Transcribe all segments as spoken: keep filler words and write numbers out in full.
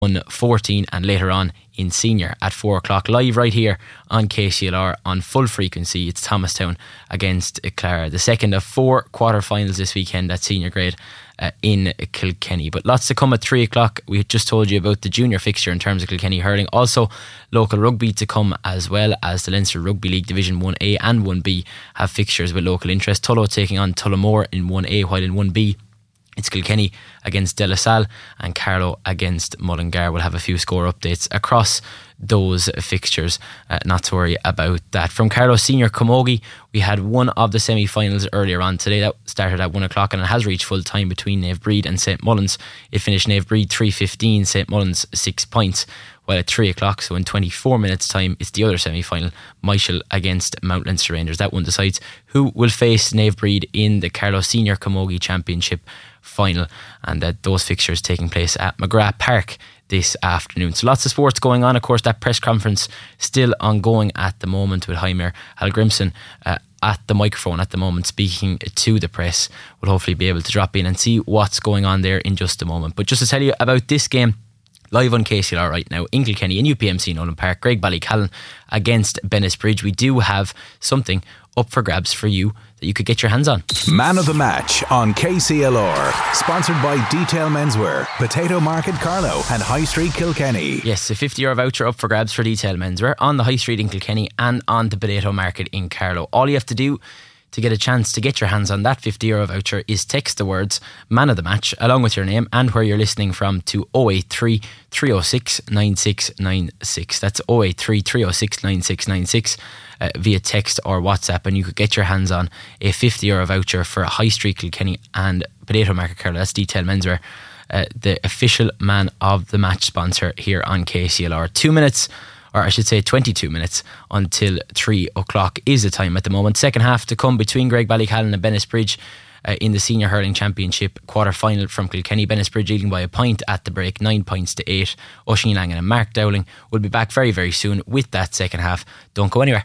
one fourteen, and later on in senior at four o'clock live right here on K C L R on full frequency. It's Thomastown against Clara, the second of four quarterfinals this weekend at senior grade uh, in Kilkenny. But lots to come at three o'clock. We just told you about the junior fixture in terms of Kilkenny hurling. Also local rugby to come, as well as the Leinster Rugby League Division one A and one B have fixtures with local interest. Tullow taking on Tullamore in one A, while in one B it's Kilkenny against De La Salle and Carlow against Mullingar. We'll have a few score updates across those fixtures, uh, not to worry about that. From Carlow Senior Camogie, we had one of the semi-finals earlier on today. That started at one o'clock and it has reached full time between Nave Breed and Saint Mullins. It finished Nave Breed three fifteen, Saint Mullins six points. While at three o'clock, so in twenty-four minutes time, it's the other semi-final, Michael against Mount Leinster Rangers. That one decides who will face Nave Breed in the Carlow Senior Camogie Championship final, and that those fixtures taking place at McGrath Park this afternoon. So lots of sports going on. Of course, that press conference still ongoing at the moment with Jaime Hallgrimsson uh, at the microphone at the moment speaking to the press. We'll hopefully be able to drop in and see what's going on there in just a moment. But just to tell you about this game live on K C L R right now in Kilkenny in U P M C Nolan Park, Greg Ballycallan against Bennettsbridge. We do have something up for grabs for you that you could get your hands on. Man of the Match on K C L R, sponsored by Detail Menswear, Potato Market Carlow and High Street Kilkenny. Yes, a fifty euro voucher up for grabs for Detail Menswear on the High Street in Kilkenny and on the Potato Market in Carlow. All you have to do to get a chance to get your hands on that fifty euro voucher is text the words Man of the Match along with your name and where you're listening from to oh eight three, three oh six, nine six nine six. That's oh eight three, three oh six, nine six nine six uh, via text or WhatsApp, and you could get your hands on a fifty euro voucher for High Street Kilkenny and Potato Market Carlow. That's Detail Menswear, uh, the official Man of the Match sponsor here on K C L R. Two minutes or I should say twenty-two minutes until three o'clock is the time at the moment. Second half to come between Greg Ballycallan and Bennettsbridge uh, in the Senior Hurling Championship quarter final from Kilkenny. Bennettsbridge leading by a point at the break, nine points to eight. Oisín Langan and Mark Dowling will be back very very soon with that second half. Don't go anywhere.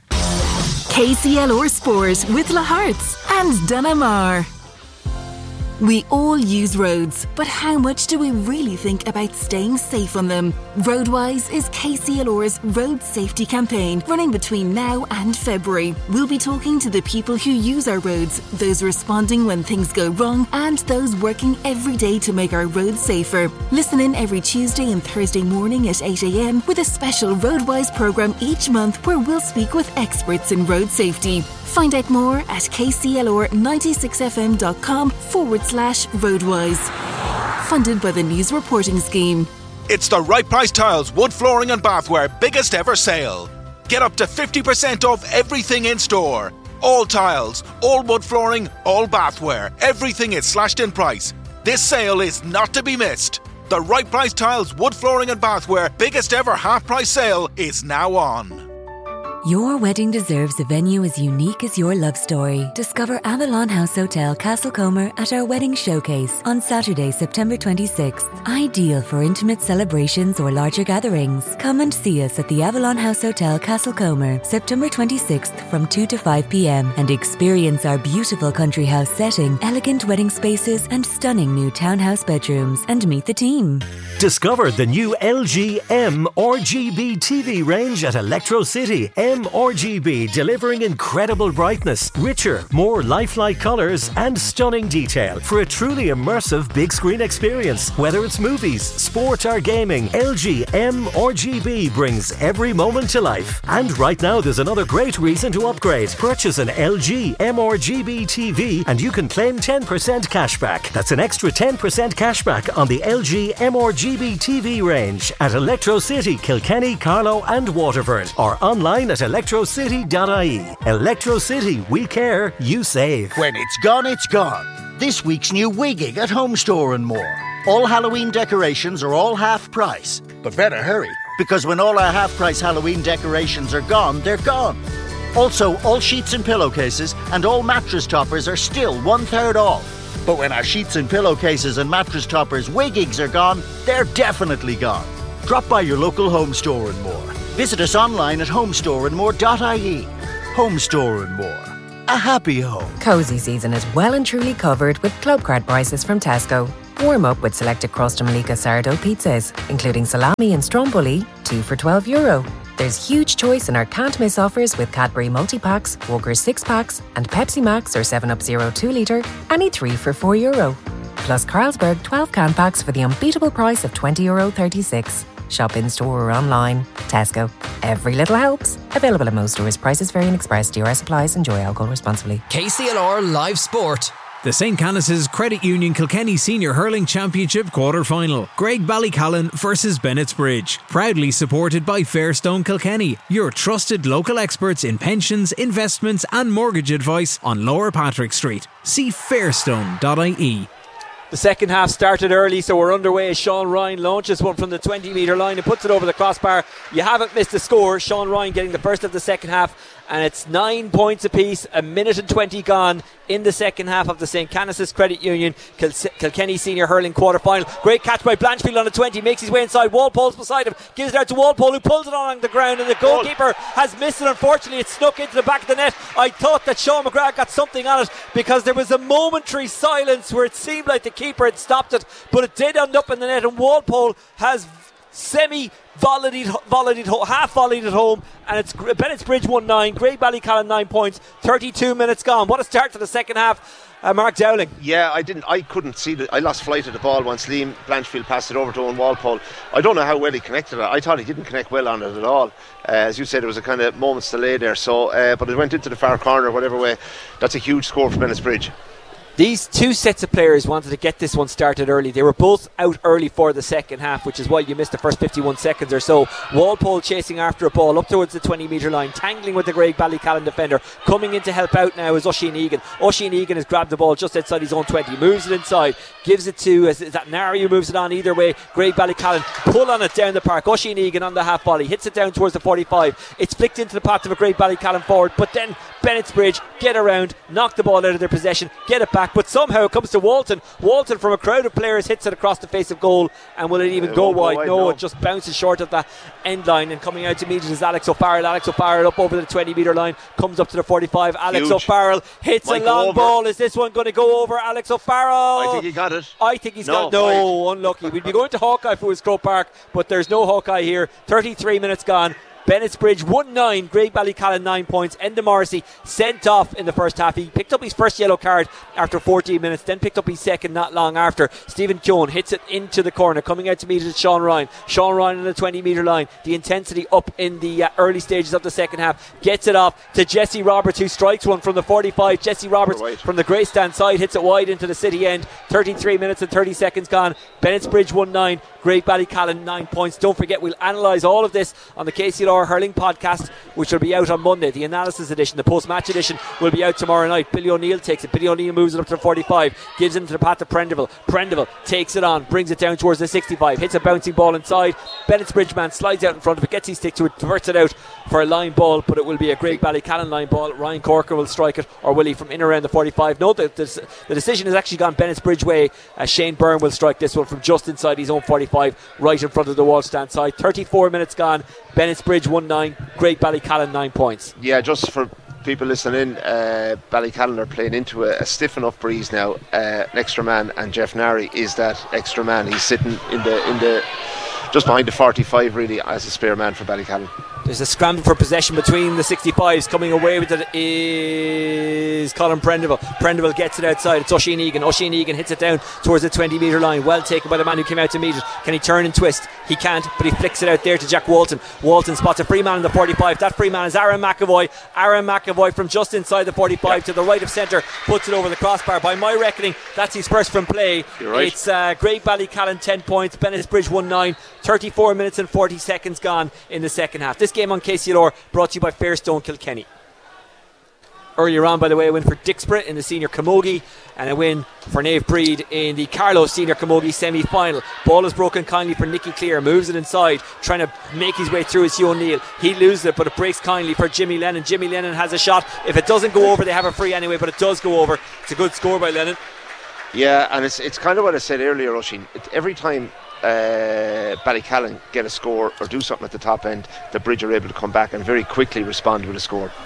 K C L R Sport with La Hearts and Dunamar. We all use roads, but how much do we really think about staying safe on them? Roadwise is K C L R's road safety campaign running between now and February. We'll be talking to the people who use our roads, those responding when things go wrong, and those working every day to make our roads safer. Listen in every Tuesday and Thursday morning at eight a.m. with a special Roadwise programme each month where we'll speak with experts in road safety. Find out more at kclr ninety-six f m dot com forward slash roadwise. Funded by the News Reporting Scheme. It's the Right Price Tiles Wood Flooring and Bathware biggest ever sale. Get up to fifty percent off everything in store. All tiles, all wood flooring, all bathware. Everything is slashed in price. This sale is not to be missed. The Right Price Tiles Wood Flooring and Bathware biggest ever half price sale is now on. Your wedding deserves a venue as unique as your love story. Discover Avalon House Hotel Castlecomer at our wedding showcase on Saturday, September twenty-sixth. Ideal for intimate celebrations or larger gatherings. Come and see us at the Avalon House Hotel Castlecomer, September twenty-sixth from two to five p.m. and experience our beautiful country house setting, elegant wedding spaces and stunning new townhouse bedrooms, and meet the team. Discover the new L G M R G B T V range at Electro City. M R G B delivering incredible brightness, richer, more lifelike colours and stunning detail for a truly immersive big screen experience. Whether it's movies, sport or gaming, L G M R G B brings every moment to life. And right now there's another great reason to upgrade. Purchase an L G M R G B T V and you can claim ten percent cashback. That's an extra ten percent cashback on the L G M R G B T V range at Electro City, Kilkenny, Carlow and Waterford, or online at electro city dot I E. Electro City, we care, you save. When it's gone, it's gone. This week's new Wigging at Home Store and More. All Halloween decorations are all half price. But better hurry, because when all our half price Halloween decorations are gone, they're gone. Also, all sheets and pillowcases and all mattress toppers are still one third off. But when our sheets and pillowcases and mattress toppers Wiggings are gone, they're definitely gone. Drop by your local Home Store and More. Visit us online at home store and more dot I E. Home Store and More. A happy home. Cozy season is well and truly covered with Club Card prices from Tesco. Warm up with selected Crosta Malika sourdough pizzas, including salami and stromboli, two for twelve euro. There's huge choice in our can't miss offers with Cadbury multi-packs, Walker's six packs, and Pepsi Max or seven up Zero two litre, any three for four euro. Plus Carlsberg twelve can packs for the unbeatable price of twenty euro thirty-six. Shop in store or online. Tesco. Every little helps. Available at most stores. Prices vary and express. D R S applies. Enjoy alcohol responsibly. K C L R Live Sport. The Saint Canice's Credit Union Kilkenny Senior Hurling Championship quarter-final. Greg Ballycallan versus Bennett's Bridge. Proudly supported by Fairstone Kilkenny, your trusted local experts in pensions, investments and mortgage advice on Lower Patrick Street. See fairstone dot I E. The second half started early, so we're underway. Sean Ryan launches one from the twenty metre line and puts it over the crossbar. You haven't missed a score. Sean Ryan getting the first of the second half, and it's nine points apiece. A minute and twenty gone in the second half of the Saint Canice's Credit Union Kil- Kilkenny Senior Hurling quarter final. Great catch by Blanchfield on the twenty, makes his way inside. Walpole's beside him, gives it out to Walpole, who pulls it along the ground, and the goalkeeper has missed it. Unfortunately, it snuck into the back of the net. I thought that Sean McGrath got something on it, because there was a momentary silence where it seemed like the keeper had stopped it, but it did end up in the net, and Walpole has semi volleyed, volleyed, half volleyed at home, and it's Bennett's Bridge one nine, Grey Ballycallan nine points, thirty-two minutes gone. What a start to the second half. Uh, Mark Dowling. Yeah, I didn't. I couldn't see the. I lost flight of the ball once Liam Blanchfield passed it over to Owen Walpole. I don't know how well he connected it. I thought he didn't connect well on it at all. Uh, as you said, there was a kind of moment's delay there. So, uh, but it went into the far corner, whatever way. That's a huge score for Bennett's Bridge. These two sets of players wanted to get this one started early. They were both out early for the second half, which is why you missed the first fifty-one seconds or so. Walpole chasing after a ball up towards the twenty metre line, tangling with the Greg Ballycallan defender. Coming in to help out now is Oisin Egan. Oisin Egan has grabbed the ball just outside his own twenty, moves it inside, gives it to, is that Nari who moves it on either way. Greg Ballycallan pull on it down the park. Oisin Egan on the half volley, hits it down towards the forty-five. It's flicked into the path of a Greg Ballycallan forward, but then Bennett's Bridge get around, knock the ball out of their possession, get it back, but somehow it comes to Walton. Walton from a crowd of players hits it across the face of goal, and will it even it go wide? go wide? No, No, it just bounces short of the end line, and coming out to meet it is Alex O'Farrell. Alex O'Farrell up over the twenty metre line, comes up to the forty-five. Alex Huge. O'Farrell hits Might a go long over. ball. Is this one going to go over Alex O'Farrell? I think he got it. I think he's No, got no, unlucky. We'd be going to Hawkeye if it was Croke Park, but there's no Hawkeye here. thirty-three minutes gone. Bennett's Bridge one nine, Greg Ballycallan nine points. Enda Morrissey sent off in the first half. He picked up his first yellow card after fourteen minutes, then picked up his second not long after. Stephen Keown hits it into the corner. Coming out to meet it is Sean Ryan. Sean Ryan on the twenty metre line. The intensity up in the uh, early stages of the second half. Gets it off to Jesse Roberts, who strikes one from the forty-five. Jesse Roberts from the grey stand side hits it wide into the city end. thirty-three minutes and thirty seconds gone. Bennett's Bridge one nine, Greg Ballycallan nine points. Don't forget, we'll analyse all of this on the K C L R Hurling podcast, which will be out on Monday. The analysis edition, the post-match edition, will be out tomorrow night. Billy O'Neill takes it. Billy O'Neill moves it up to the forty-five, gives it into the path to Prendeville. Prendeville takes it on, brings it down towards the sixty-five, hits a bouncing ball inside. Bennett's Bridge man slides out in front of it, gets his stick to it, diverts it out for a line ball, but it will be a Greg Ballycallan line ball. Ryan Corker will strike it, or will he from in around the forty-five? No, the, the, the decision has actually gone Bennett's Bridge way. Uh, Shane Byrne will strike this one from just inside his own forty-five, right in front of the wall stand side. thirty-four minutes gone. Bennett's Bridge one nine, Greg Ballycallan nine points. Yeah, just for people listening in, uh, Ballycallan are playing into a, a stiff enough breeze now. Uh, an extra man, and Jeff Nari is that extra man. He's sitting in the in the just behind the forty-five, really, as a spare man for Ballycallan. There's a scramble for possession between the sixty-fives. Coming away with it is Colin Prendeville. Prendeville gets it outside. It's Oisin Egan. Oisin Egan hits it down towards the twenty metre line. Well taken by the man who came out to meet it. Can he turn and twist? He can't, but he flicks it out there to Jack Walton. Walton spots a free man in the forty-five. That free man is Aaron McAvoy. Aaron McAvoy from just inside the forty-five to the right of centre puts it over the crossbar. By my reckoning, that's his first from play. You're right. It's uh, Greg Ballycallan ten points, Bennett's Bridge one nine. thirty-four minutes and forty seconds gone in the second half. This game on K C L R brought to you by Fairstone Kilkenny. Earlier on, by the way, a win for Dixborough in the senior camogie, and a win for Nave Breed in the Carlow senior camogie semi-final. Ball is broken kindly for Nicky Clear, moves it inside, trying to make his way through is Hugh O'Neill. He loses it, but it breaks kindly for Jimmy Lennon. Jimmy Lennon has a shot. If it doesn't go over, they have a free anyway, but it does go over. It's a good score by Lennon. Yeah, and it's it's kind of what I said earlier, Oisin. Every time uh, Ballycallan get a score or do something at the top end, the Bridge are able to come back and very quickly respond with a score.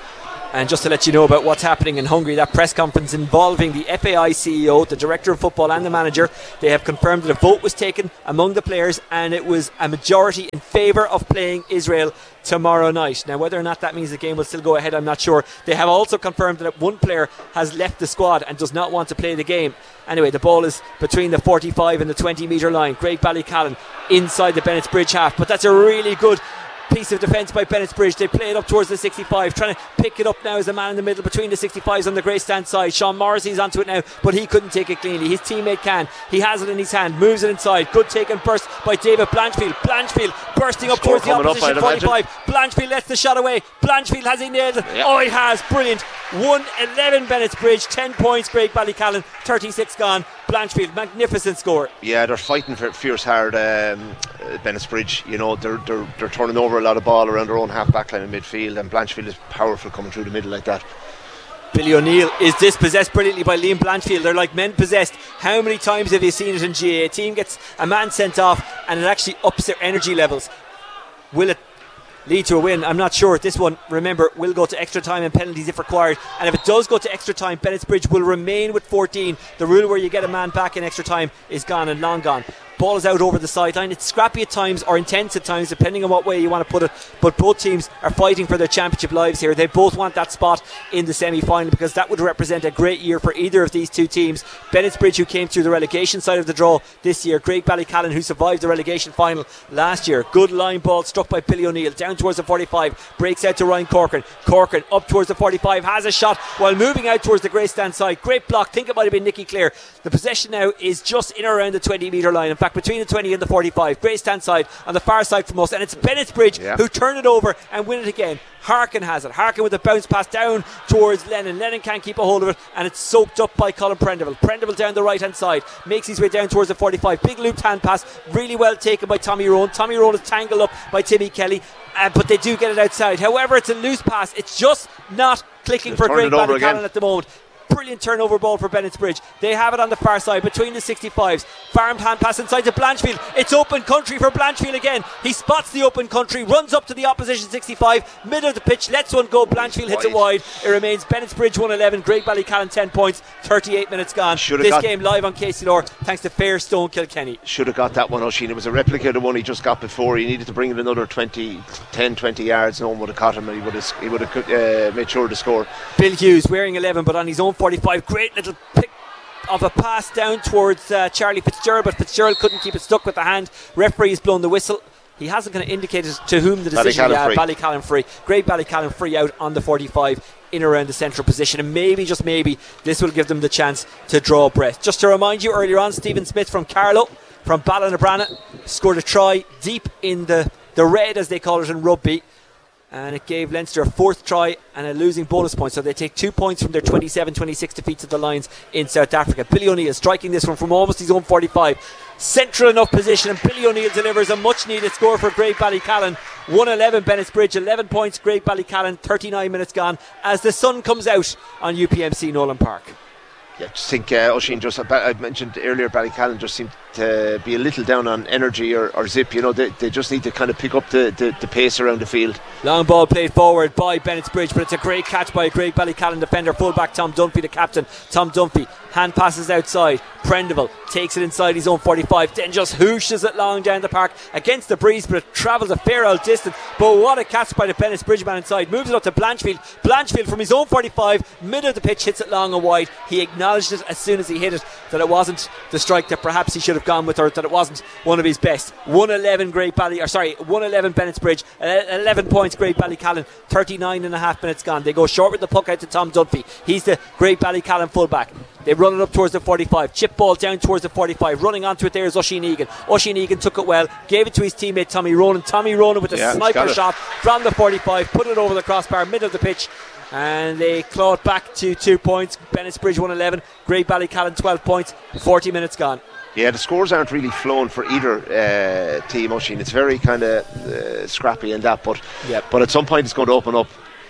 And just to let you know about what's happening in Hungary, that press conference involving the F A I C E O, the director of football and the manager, they have confirmed that a vote was taken among the players and it was a majority in favour of playing Israel tomorrow night. Now, whether or not that means the game will still go ahead, I'm not sure. They have also confirmed that one player has left the squad and does not want to play the game. Anyway, the ball is between the forty-five and the twenty metre line. Greg Ballycallan inside the Bennett's Bridge half, but that's a really good piece of defence by Bennett's Bridge. They play it up towards the sixty-five, trying to pick it up now as a man in the middle between the sixty-fives on the grey stand side. Sean Morrissey's onto it now, but he couldn't take it cleanly. His teammate can. He has it in his hand, moves it inside. Good take and burst by David Blanchfield. Blanchfield bursting up Score towards the opposition up, forty-five. Blanchfield lets the shot away. Blanchfield, has he nailed it? Yep. Oh, he has. Brilliant. one eleven Bennett's Bridge, ten points Greg Ballycallan, thirty-six gone. Blanchfield, magnificent score. Yeah, they're fighting for fierce hard. um, Bennett's Bridge, you know, they're, they're they're turning over a lot of ball around their own half back line in midfield, and Blanchfield is powerful coming through the middle like that. Billy O'Neill is dispossessed brilliantly by Liam Blanchfield. They're like men possessed. How many times have you seen it in G A? A team gets a man sent off and it actually ups their energy levels. Will it lead to a win? I'm not sure. This one, remember, will go to extra time and penalties if required, and if it does go to extra time, Bennett's Bridge will remain with fourteen. The rule where you get a man back in extra time is gone and long gone. Ball is out over the sideline. It's scrappy at times or intense at times, depending on what way you want to put it, but both teams are fighting for their championship lives here. They both want that spot in the semi-final, because that would represent a great year for either of these two teams. Bennett's Bridge, who came through the relegation side of the draw this year. Greg Ballycallan, who survived the relegation final last year. Good line ball struck by Billy O'Neill down towards the forty-five, breaks out to Ryan Corcoran. Corcoran up towards the forty-five, has a shot while moving out towards the grey stand side. Great block. Think it might have been Nicky Clare. The possession now is just in or around the twenty metre line. In fact, between the twenty and the forty-five, grey stand side on the far side from us, and it's Bennett's Bridge yeah. who turn it over and win it again. Harkin has it. Harkin with a bounce pass down towards Lennon. Lennon can't keep a hold of it, and it's soaked up by Colin Prendeville. Prendeville down the right hand side, makes his way down towards the forty-five. Big looped hand pass, really well taken by Tommy Rowan. Tommy Rowan is tangled up by Timmy Kelly, uh, but they do get it outside. However, it's a loose pass. It's just not clicking for Greg Ballycallan at the moment. Brilliant turnover ball for Bennett's Bridge. They have it on the far side between the sixty-fives. Farmed hand pass inside to Blanchfield. It's open country for Blanchfield again. He spots the open country, runs up to the opposition sixty-five, middle of the pitch, lets one go. Blanchfield hits it wide. It remains Bennett's Bridge one eleven, Greg Ballycallan ten points, thirty-eight minutes gone. Should've this game live on K C L R thanks to Fairstone Kilkenny. Should have got that one, Oisin. It was a replica of the one he just got before. He needed to bring it another twenty, ten, twenty yards. No one would have caught him, and he would have, he would have uh, made sure to score. Bill Hughes wearing eleven, but on his own forty-five. Great little pick of a pass down towards uh, Charlie Fitzgerald, but Fitzgerald couldn't keep it stuck with the hand. Referee has blown the whistle. He hasn't kind of indicated to whom the decision. Ballycallan yeah, Ballycallan free. Great Ballycallan free out on the forty-five in around the central position, and maybe, just maybe, this will give them the chance to draw breath. Just to remind you, earlier on, Stephen Smith from Carlow, from Ballinabrana, scored a try deep in the, the red, as they call it in rugby, and it gave Leinster a fourth try and a losing bonus point, so they take two points from their twenty-seven twenty-six defeats of the Lions in South Africa. Billy O'Neill striking this one from almost his own forty-five, central enough position, and Billy O'Neill delivers a much needed score for Greg Ballycallan. one eleven Bennett's Bridge, eleven points Greg Ballycallan, thirty-nine minutes gone as the sun comes out on U P M C Nolan Park. Yeah, I just think uh, Oisin, just I mentioned earlier, Ballycallan just seemed to be a little down on energy or, or zip. You know, they, they just need to kind of pick up the, the, the pace around the field. Long ball played forward by Bennett's Bridge, but it's a great catch by a Greg Ballycallan defender, fullback Tom Dunphy, the captain. Tom Dunphy hand passes outside. Prendeville takes it inside his own forty-five, then just whooshes it long down the park against the breeze, but it travels a fair old distance. But what a catch by the Bennett's Bridge man inside. Moves it up to Blanchfield. Blanchfield from his own forty-five, middle of the pitch, hits it long and wide. He acknowledged it as soon as he hit it, that it wasn't the strike that perhaps he should have gone with, or that it wasn't one of his best. one eleven Great Bally, or sorry, one eleven Bennett's Bridge, eleven points Great Ballycallan, thirty-nine and a half minutes gone. They go short with the puck out to Tom Dunphy. He's the Great Ballycallan fullback. They run it up towards the forty-five, chip ball down towards the forty-five, running onto it there is Oisin Egan. Oisin Egan took it well, gave it to his teammate Tommy Ronan. Tommy Ronan with a yeah, sniper shot from the forty-five, put it over the crossbar, middle of the pitch, and they claw it back to two points. Bennett's Bridge one eleven, Great Ballycallan twelve points, forty minutes gone. Yeah, the scores aren't really flowing for either uh, team, Oisin. It's very kind of uh, scrappy in that, but yep. but at some point it's going to open up.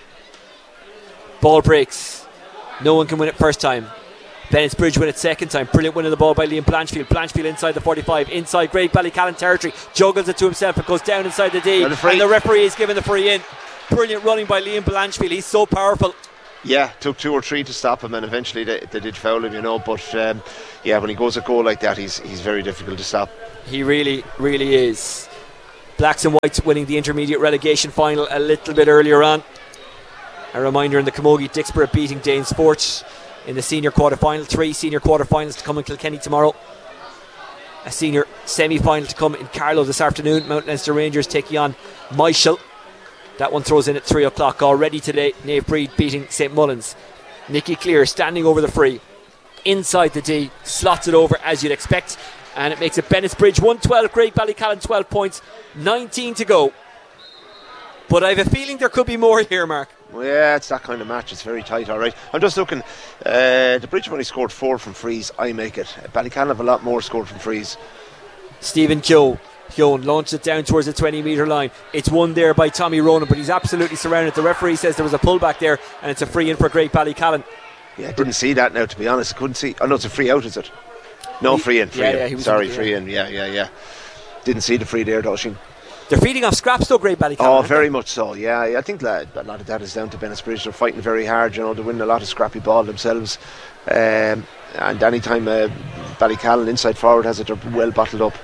Ball breaks, no one can win it first time. Bennett's Bridge win it second time. Brilliant win of the ball by Liam Blanchfield. Blanchfield inside the forty-five, inside Great Ballycallan territory, juggles it to himself. It goes down inside the D, and the, and the referee is giving the free in. brilliant running by Liam Blanchfield. He's so powerful. Yeah, took two or three to stop him, and eventually they, they did foul him, you know. But um, yeah, when he goes a goal like that, he's he's very difficult to stop. He really, really is. Blacks and Whites winning the intermediate relegation final a little bit earlier on. A reminder in the Camogie, Dixborough beating Danesfort in the senior quarter-final. Three senior quarter-finals to come in Kilkenny tomorrow. A senior semi-final to come in Carlow this afternoon. Mount Leinster Rangers taking on Michael. That one throws in at three o'clock already today. Nave Breed beating Saint Mullins. Nicky Clear standing over the free. Inside the D, slots it over as you'd expect. And it makes it Bennettsbridge one twelve, Graigue-Ballycallan twelve points, nineteen to go. But I have a feeling there could be more here, Mark. Well, yeah, it's that kind of match. It's very tight, all right. I'm just looking. Uh, the Bridge have only scored four from frees. I make it. Ballycallan have a lot more scored from frees. Stephen Keogh. Keogh launched it down towards the twenty metre line. It's won there by Tommy Ronan, but he's absolutely surrounded. The referee says there was a pullback there, and it's a free in for Graigue-Ballycallan. Yeah, I didn't see that now, to be honest. I couldn't see. Oh, no, it's a free out, is it? No, he, free in. Free yeah, in. yeah, he was Sorry, in, free yeah. in. Yeah, yeah, yeah. Didn't see the free there, Doshin. They're feeding off scraps though, Graigue-Ballycallan. Oh, very much so, yeah. I think that a lot of that is down to Bennettsbridge. They're fighting very hard, you know, they're winning a lot of scrappy ball themselves. Um, and any time uh, Ballycallan inside forward has it, they're well bottled up.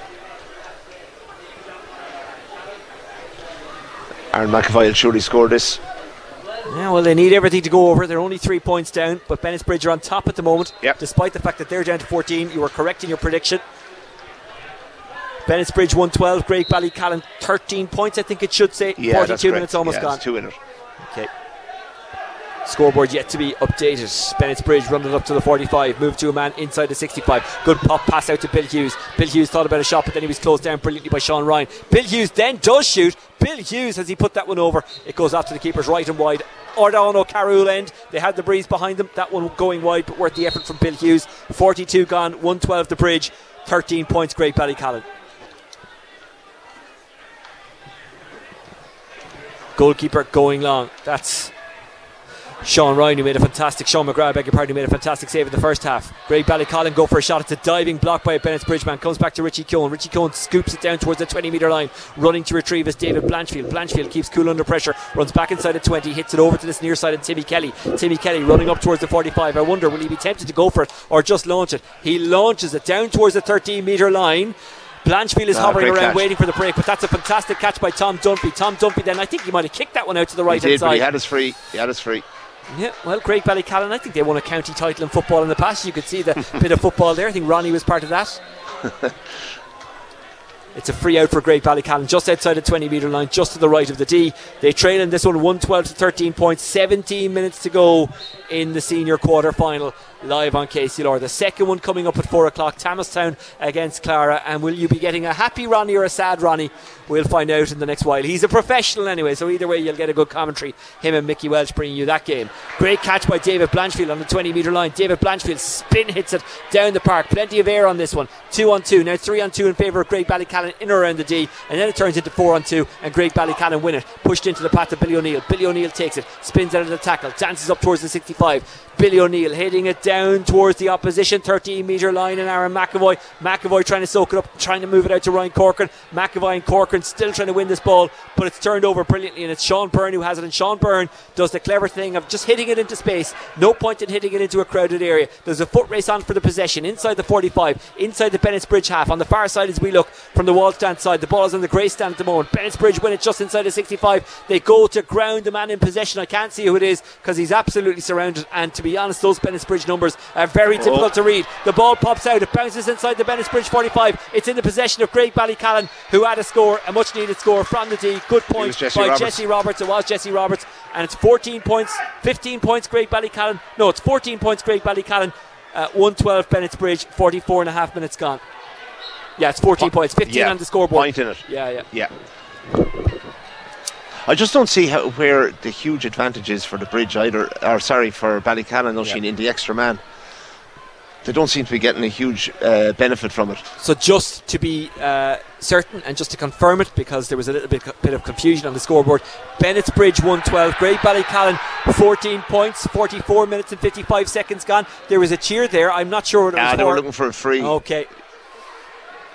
Aaron McAvoy will surely score this. Yeah, well, they need everything to go over. They're only three points down, but Bennettsbridge are on top at the moment. Yep. Despite the fact that they're down to fourteen, you were correct in your prediction. Bennettsbridge one twelve, Graigue-Ballycallan thirteen points, I think it should say. Yeah, forty-two minutes almost yeah, gone. Two in it. Okay. Scoreboard yet to be updated. Bennettsbridge running up to the forty-five. Move to a man inside the sixty-five. Good pop pass out to Bill Hughes. Bill Hughes thought about a shot, but then he was closed down brilliantly by Sean Ryan. Bill Hughes then does shoot. Bill Hughes, as he put that one over, it goes off to the keeper's right and wide. Ordon O'Carroll end. They had the breeze behind them. That one going wide, but worth the effort from Bill Hughes. forty-two gone, one twelve the Bridge. thirteen points, Graigue-Ballycallan. Goalkeeper going long. That's Sean Ryan, who made a fantastic Sean McGrath, I beg your pardon, who made a fantastic save in the first half. Graigue-Ballycallan go for a shot. It's a diving block by a Bennettsbridge man. Comes back to Richie Cohen. Richie Cohen scoops it down towards the twenty metre line. Running to retrieve is David Blanchfield. Blanchfield keeps cool under pressure. Runs back inside the twenty. Hits it over to this near side of Timmy Kelly. Timmy Kelly running up towards the forty-five. I wonder, will he be tempted to go for it or just launch it? He launches it down towards the thirteen metre line. Blanchfield is ah, hovering around catch. waiting for the break, but that's a fantastic catch by Tom Dumpy. Tom Dumpy then, I think he might have kicked that one out to the right He hand did, side. but he had his free. He had his free. Yeah, well, Graigue-Ballycallan, I think they won a county title in football in the past. You could see the bit of football there. I think Ronnie was part of that. It's a free out for Graigue-Ballycallan, just outside the twenty metre line, just to the right of the D. They trail in this one one twelve to thirteen points, seventeen minutes to go in the senior quarter final, live on K C L R. The second one coming up at four o'clock, Thomastown against Clara. And will you be getting a happy Ronnie or a sad Ronnie? We'll find out in the next while. He's a professional anyway, so either way you'll get a good commentary. Him and Mickey Welch bringing you that game. Great catch by David Blanchfield on the twenty metre line. David Blanchfield spin hits it down the park. Plenty of air on this one. Two on two. Now three on two in favour of Graigue-Ballycallan in or around the D, and then it turns into four on two and Graigue-Ballycallan win it. Pushed into the path of Billy O'Neill. Billy O'Neill takes it, spins out of the tackle, dances up towards the sixty-five. Billy O'Neill heading it down towards the opposition thirteen metre line, and Aaron McAvoy McAvoy trying to soak it up, trying to move it out to Ryan Corcoran. McAvoy and Corcoran still trying to win this ball, but it's turned over brilliantly, and it's Sean Byrne who has it. And Sean Byrne does the clever thing of just hitting it into space. No point in hitting it into a crowded area. There's a foot race on for the possession inside the forty-five, inside the Bennettsbridge half. On the far side as we look from the wall stand side, the ball is on the grey stand at the moment. Bennettsbridge win it just inside the sixty-five. They go to ground the man in possession. I can't see who it is because he's absolutely surrounded, and to be honest, those Bennettsbridge numbers are very difficult oh. to read. The ball pops out, it bounces inside the Bennettsbridge forty-five. It's in the possession of Graigue-Ballycallan, who had a score, a much needed score from the D. Good point Jesse by Roberts. Jesse Roberts. It was Jesse Roberts, and it's fourteen points, fifteen points Graigue-Ballycallan. No, it's fourteen points Graigue-Ballycallan, uh, one twelve Bennettsbridge, forty-four and a half minutes gone. Yeah, it's fourteen po- points, fifteen yeah, on the scoreboard. Point in it. Yeah, yeah. Yeah. I just don't see how, where the huge advantage is for the Bridge either, or sorry, for Ballycallan Oisín yeah. in the extra man. They don't seem to be getting a huge uh, benefit from it. So just to be uh, certain and just to confirm it, because there was a little bit, bit of confusion on the scoreboard, Bennettsbridge one twelve, Graigue-Ballycallan fourteen points, forty-four minutes and fifty-five seconds gone. There was a cheer there. I'm not sure what it was ah, for. they were looking for a free. Okay.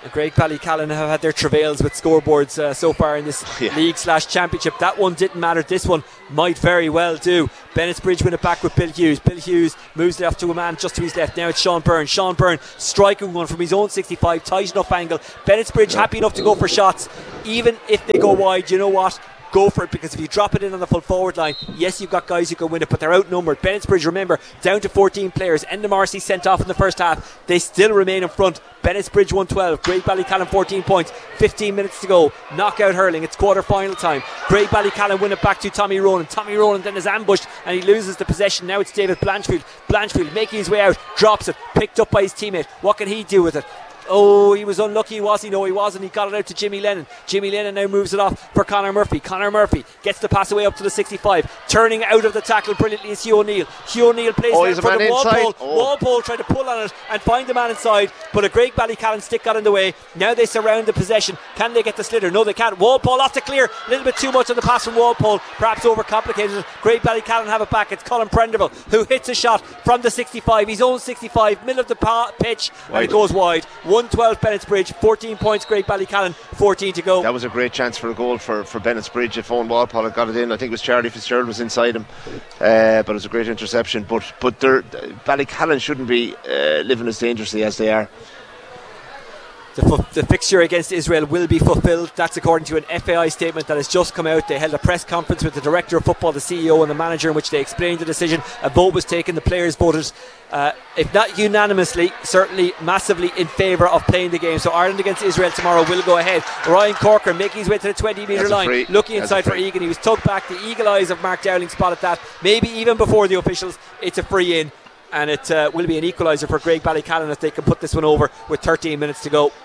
Greg Ballycallan have had their travails with scoreboards uh, so far in this yeah. league slash championship. That one didn't matter. This one might very well do. Bennett's-Bridge win it back with Bill Hughes. Bill Hughes moves it off to a man just to his left. Now it's Sean Byrne. Sean Byrne striking one from his own sixty-five. Tight enough angle. Bennett's-Bridge happy enough to go for shots. Even if they go wide, you know what? Go for it, because if you drop it in on the full forward line, yes, you've got guys who can win it, but they're outnumbered. Bennett's-Bridge, remember, down to fourteen players. Endamarcy sent off in the first half. They still remain in front. Bennett's-Bridge one twelve. Great Ballycallan fourteen points. fifteen minutes to go. Knockout hurling. It's quarter final time. Great Ballycallan win it back to Tommy Ronan. Tommy Ronan then is ambushed and he loses the possession. Now it's David Blanchfield. Blanchfield making his way out. Drops it. Picked up by his teammate. What can he do with it? Oh, he was unlucky, was he? No, he wasn't. He got it out to Jimmy Lennon. Jimmy Lennon now moves it off for Conor Murphy. Conor Murphy gets the pass away up to the sixty-five. Turning out of the tackle brilliantly is Hugh O'Neill. Hugh O'Neill plays oh, it in front of Walpole. Oh. Walpole trying to pull on it and find the man inside, but a Great Ballycallan stick got in the way. Now they surround the possession. Can they get the sliotar? No, they can't. Walpole off to clear. A little bit too much on the pass from Walpole. Perhaps overcomplicated it. Great Ballycallan have it back. It's Colin Prenderville who hits a shot from the sixty-five. His own sixty-five, middle of the pa- pitch, wide. And it goes wide. one twelve Bennett's-Bridge. fourteen points Great Ballycallan, fourteen to go. That was a great chance for a goal for, for Bennett's-Bridge. If Owen Walpole had got it in, I think it was Charlie Fitzgerald was inside him, uh, but it was a great interception. But but Ballycallan shouldn't be uh, living as dangerously as they are. The, f- the fixture against Israel will be fulfilled. That's according to an F A I statement that has just come out. They held a press conference with the director of football, the C E O and the manager, in which they explained the decision. A vote was taken. The players voted, uh, if not unanimously, certainly massively in favour of playing the game. So Ireland against Israel tomorrow will go ahead. Ryan Corcoran making his way to the twenty metre line, free. looking That's inside for Egan. He was tugged back. The eagle eyes of Mark Dowling spotted that. Maybe even before the officials, it's a free in, and it uh, will be an equaliser for Great Ballycallan if they can put this one over with thirteen minutes to go.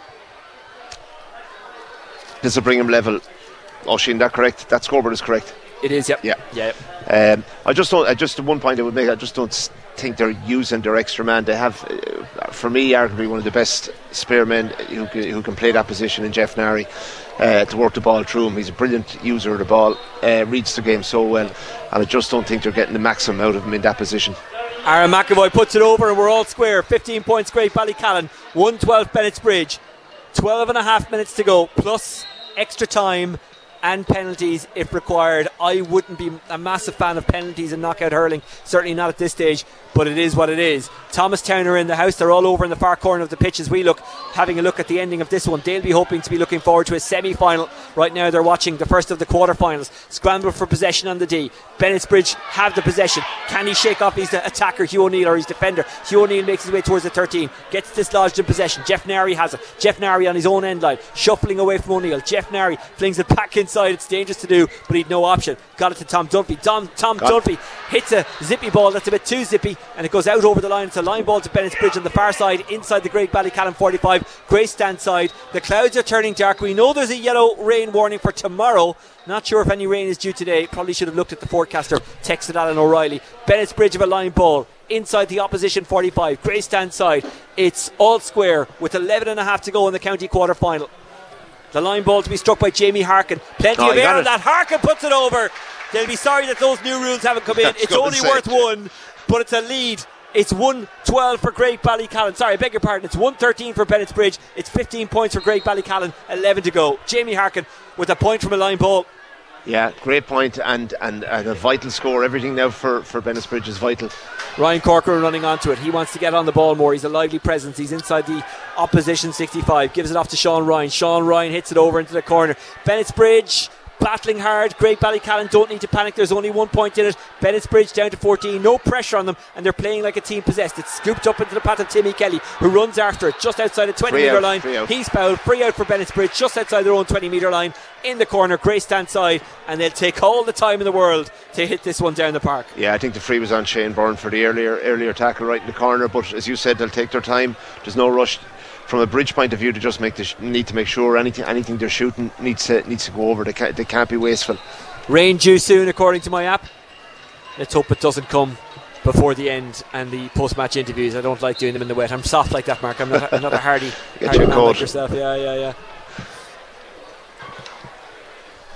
This will bring him level. Oisin, that correct? That scoreboard is correct. It is, yep. Yeah. Yeah. Um, I just don't. I just one point I would make. I just don't think they're using their extra man. They have, uh, for me, arguably one of the best spearmen who can, who can play that position in Jeff Nari uh, to work the ball through him. He's a brilliant user of the ball. Uh, reads the game so well, and I just don't think they're getting the maximum out of him in that position. Aaron McAvoy puts it over, and we're all square. fifteen points, Great Ballycallan. one twelve Bennett's-Bridge. twelve and a half minutes to go, plus extra time and penalties if required. I wouldn't be a massive fan of penalties and knockout hurling, certainly not at this stage, but it is what it is. Thomastown are in the house. They're all over in the far corner of the pitch as we look, having a look at the ending of this one. They'll be hoping to be looking forward to a semi-final. Right now they're watching the first of the quarter-finals. Scramble for possession on the D. Bennett's-Bridge have the possession. Can he shake off his attacker Hugh O'Neill or his defender? Hugh O'Neill makes his way towards the thirteen, gets dislodged in possession. Jeff Nari has it. Jeff Nari on his own end line, shuffling away from O'Neill. Jeff Nari flings it back inside. It's dangerous to do, but he'd no option. Got it to Tom Dunphy. Tom, Tom Dunphy hits a zippy ball that's a bit too zippy, and it goes out over the line. It's a line ball to Bennett's-Bridge on the far side, inside the Great Ballycallan forty-five. Grey stand side. The clouds are turning dark. We know there's a yellow rain warning for tomorrow. Not sure if any rain is due today. Probably should have looked at the forecaster. Texted Alan O'Reilly. Bennett's-Bridge of a line ball inside the opposition forty-five. Grey stand side. It's all square with eleven and a half to go in the county quarter final. The line ball to be struck by Jamie Harkin. Plenty oh, of air on that. Harkin puts it over. They'll be sorry that those new rules haven't come in. That's it's only worth one, but it's a lead. It's one twelve for Great Ballycallan. Sorry, I beg your pardon. It's one thirteen for Bennett's-Bridge. It's fifteen points for Great Ballycallan. eleven to go. Jamie Harkin with a point from a line ball. Yeah, great point and, and, and a vital score. Everything now for, for Bennett's-Bridge is vital. Ryan Corcoran running onto it. He wants to get on the ball more. He's a lively presence. He's inside the opposition sixty-five. Gives it off to Sean Ryan. Sean Ryan hits it over into the corner. Bennett's-Bridge battling hard. Great Ballycallan don't need to panic. There's only one point in it. Bennett's-Bridge down to fourteen. No pressure on them, and they're playing like a team possessed. It's scooped up into the path of Timmy Kelly, who runs after it just outside the twenty metre line. He's fouled. Free out for Bennett's-Bridge just outside their own twenty metre line in the corner. Grey stand side, and they'll take all the time in the world to hit this one down the park. Yeah, I think the free was on Shane Byrne for the earlier earlier tackle right in the corner, but as you said, they'll take their time. There's no rush. From a Bridge point of view, they just make the sh- need to make sure anything anything they're shooting needs to needs to go over. They can't, they can't be wasteful. Rain due soon, according to my app. Let's hope it doesn't come before the end and the post-match interviews. I don't like doing them in the wet. I'm soft like that, Mark. I'm not, I'm not a hardy, Get hardy your man coat. like yourself. Yeah, yeah, yeah.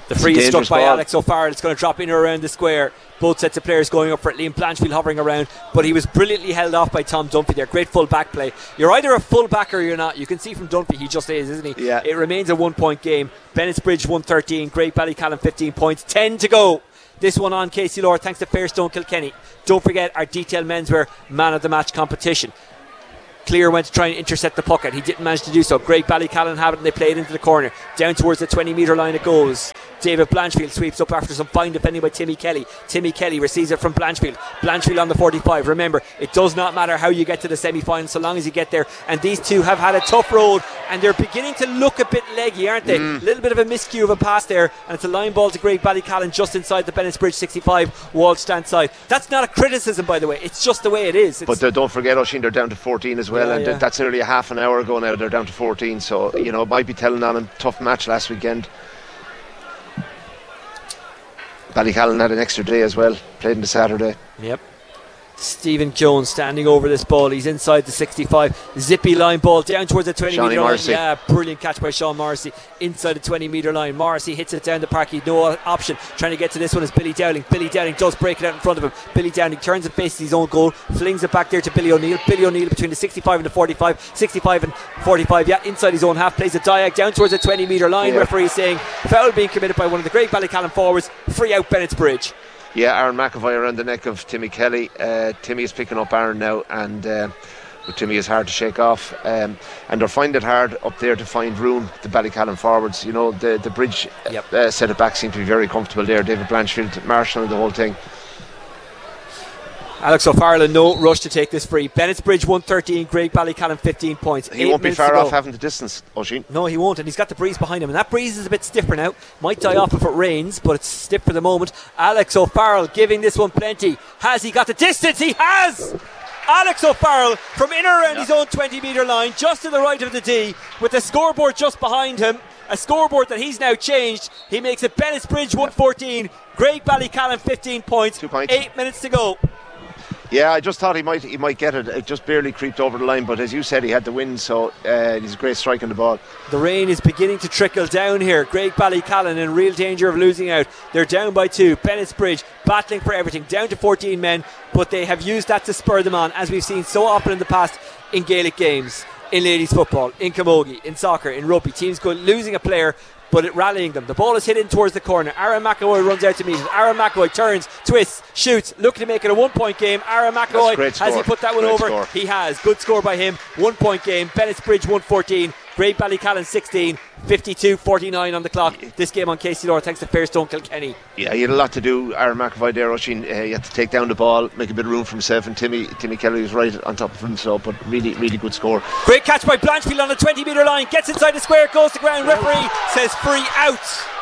The free is struck by ball. Alex O'Farrell. It's going to drop in or around the square. Both sets of players going up for it. Liam Blanchfield hovering around, but he was brilliantly held off by Tom Dunphy there. Great full back play. You're either a full back or you're not. You can see from Dunphy he just is, isn't he? Yeah. It remains a one point game. Bennett's one thirteen, Great Ballycallan fifteen points, ten to go. This one on K C L R thanks to Fairstone Kilkenny. Don't forget our detailed menswear man of the match competition. Clear went to try and intercept the puck and he didn't manage to do so. Great Ballycallan have it and they play it into the corner. Down towards the twenty metre line it goes. David Blanchfield sweeps up after some fine defending by Timmy Kelly. Timmy Kelly receives it from Blanchfield. Blanchfield on the forty-five. Remember, it does not matter how you get to the semi-final so long as you get there. And these two have had a tough road and they're beginning to look a bit leggy, aren't they? A mm. little bit of a miscue of a pass there, and it's a line ball to Great Ballycallan just inside the Bennett's sixty-five wall stand side. That's not a criticism, by the way. It's just the way it is. It's but uh, don't forget, Oisín, they're down to fourteen as well, yeah, and yeah. that's nearly a half an hour ago now. They're down to fourteen, so you know it might be telling on a tough match last weekend. Ballycallan had an extra day as well, played on the Saturday. Yep. Stephen Jones standing over this ball. He's inside the sixty-five. Zippy line ball down towards the twenty metre line. Yeah, brilliant catch by Sean Morrissey inside the twenty metre line. Morrissey hits it down the park. He's no option. Trying to get to this one is Billy Dowling. Billy Dowling does break it out in front of him. Billy Dowling turns and faces his own goal, flings it back there to Billy O'Neill. Billy O'Neill between the sixty-five and the forty-five. sixty-five and forty-five, yeah, inside his own half. Plays a diag down towards the twenty metre line. Yeah. Referee saying foul being committed by one of the Great Ballycallan forwards. Free out Bennett's Bridge. Yeah, Aaron McAvoy around the neck of Timmy Kelly. Uh, Timmy is picking up Aaron now, and uh, but Timmy is hard to shake off. Um, and they're finding it hard up there to find room, the Ballycallan forwards. You know, the the bridge yep. uh, set it back seem to be very comfortable there. David Blanchfield, Marshall, and the whole thing. Alex O'Farrell, no rush to take this free. Bennett's Bridge one thirteen, Great Ballycallan fifteen points. He won't be far off having the distance, Oisín. No, he won't, and he's got the breeze behind him, and that breeze is a bit stiffer now. Might die off if it rains, but it's stiff for the moment. Alex O'Farrell giving this one plenty. Has he got the distance? He has! Alex O'Farrell from in or around yeah. his own twenty metre line, just to the right of the D, with the scoreboard just behind him. A scoreboard that he's now changed. He makes it Bennett's Bridge one fourteen, Great Ballycallan fifteen points. Two points. Eight minutes to go. Yeah, I just thought he might he might get it. It just barely creeped over the line, but as you said, he had the win, so uh, he's a great strike on the ball. The rain is beginning to trickle down here. Great Ballycallan in real danger of losing out. They're down by two. Bennett's Bridge battling for everything, down to fourteen men, but they have used that to spur them on, as we've seen so often in the past in Gaelic games, in ladies football, in camogie, in soccer, in rugby. Teams go losing a player, but it rallying them. The ball is hit in towards the corner. Aaron McAvoy runs out to meet it. Aaron McAvoy turns, twists, shoots, looking to make it a one point game. Aaron McAvoy, has he put that one great over? Score. He has. Good score by him. One point game. Bennett's Bridge one fourteen, Great Ballycallan sixteen, fifty-two forty-nine on the clock. This game on K C L R thanks to Fairstone Kilkenny. Yeah, he had a lot to do, Aaron McAvoy there, Oisín. Uh, he had to take down the ball, make a bit of room for himself, and Timmy Timmy Kelly was right on top of him, so but really, really good score. Great catch by Blanchfield on the twenty metre line, gets inside the square, goes to ground. Referee says free out.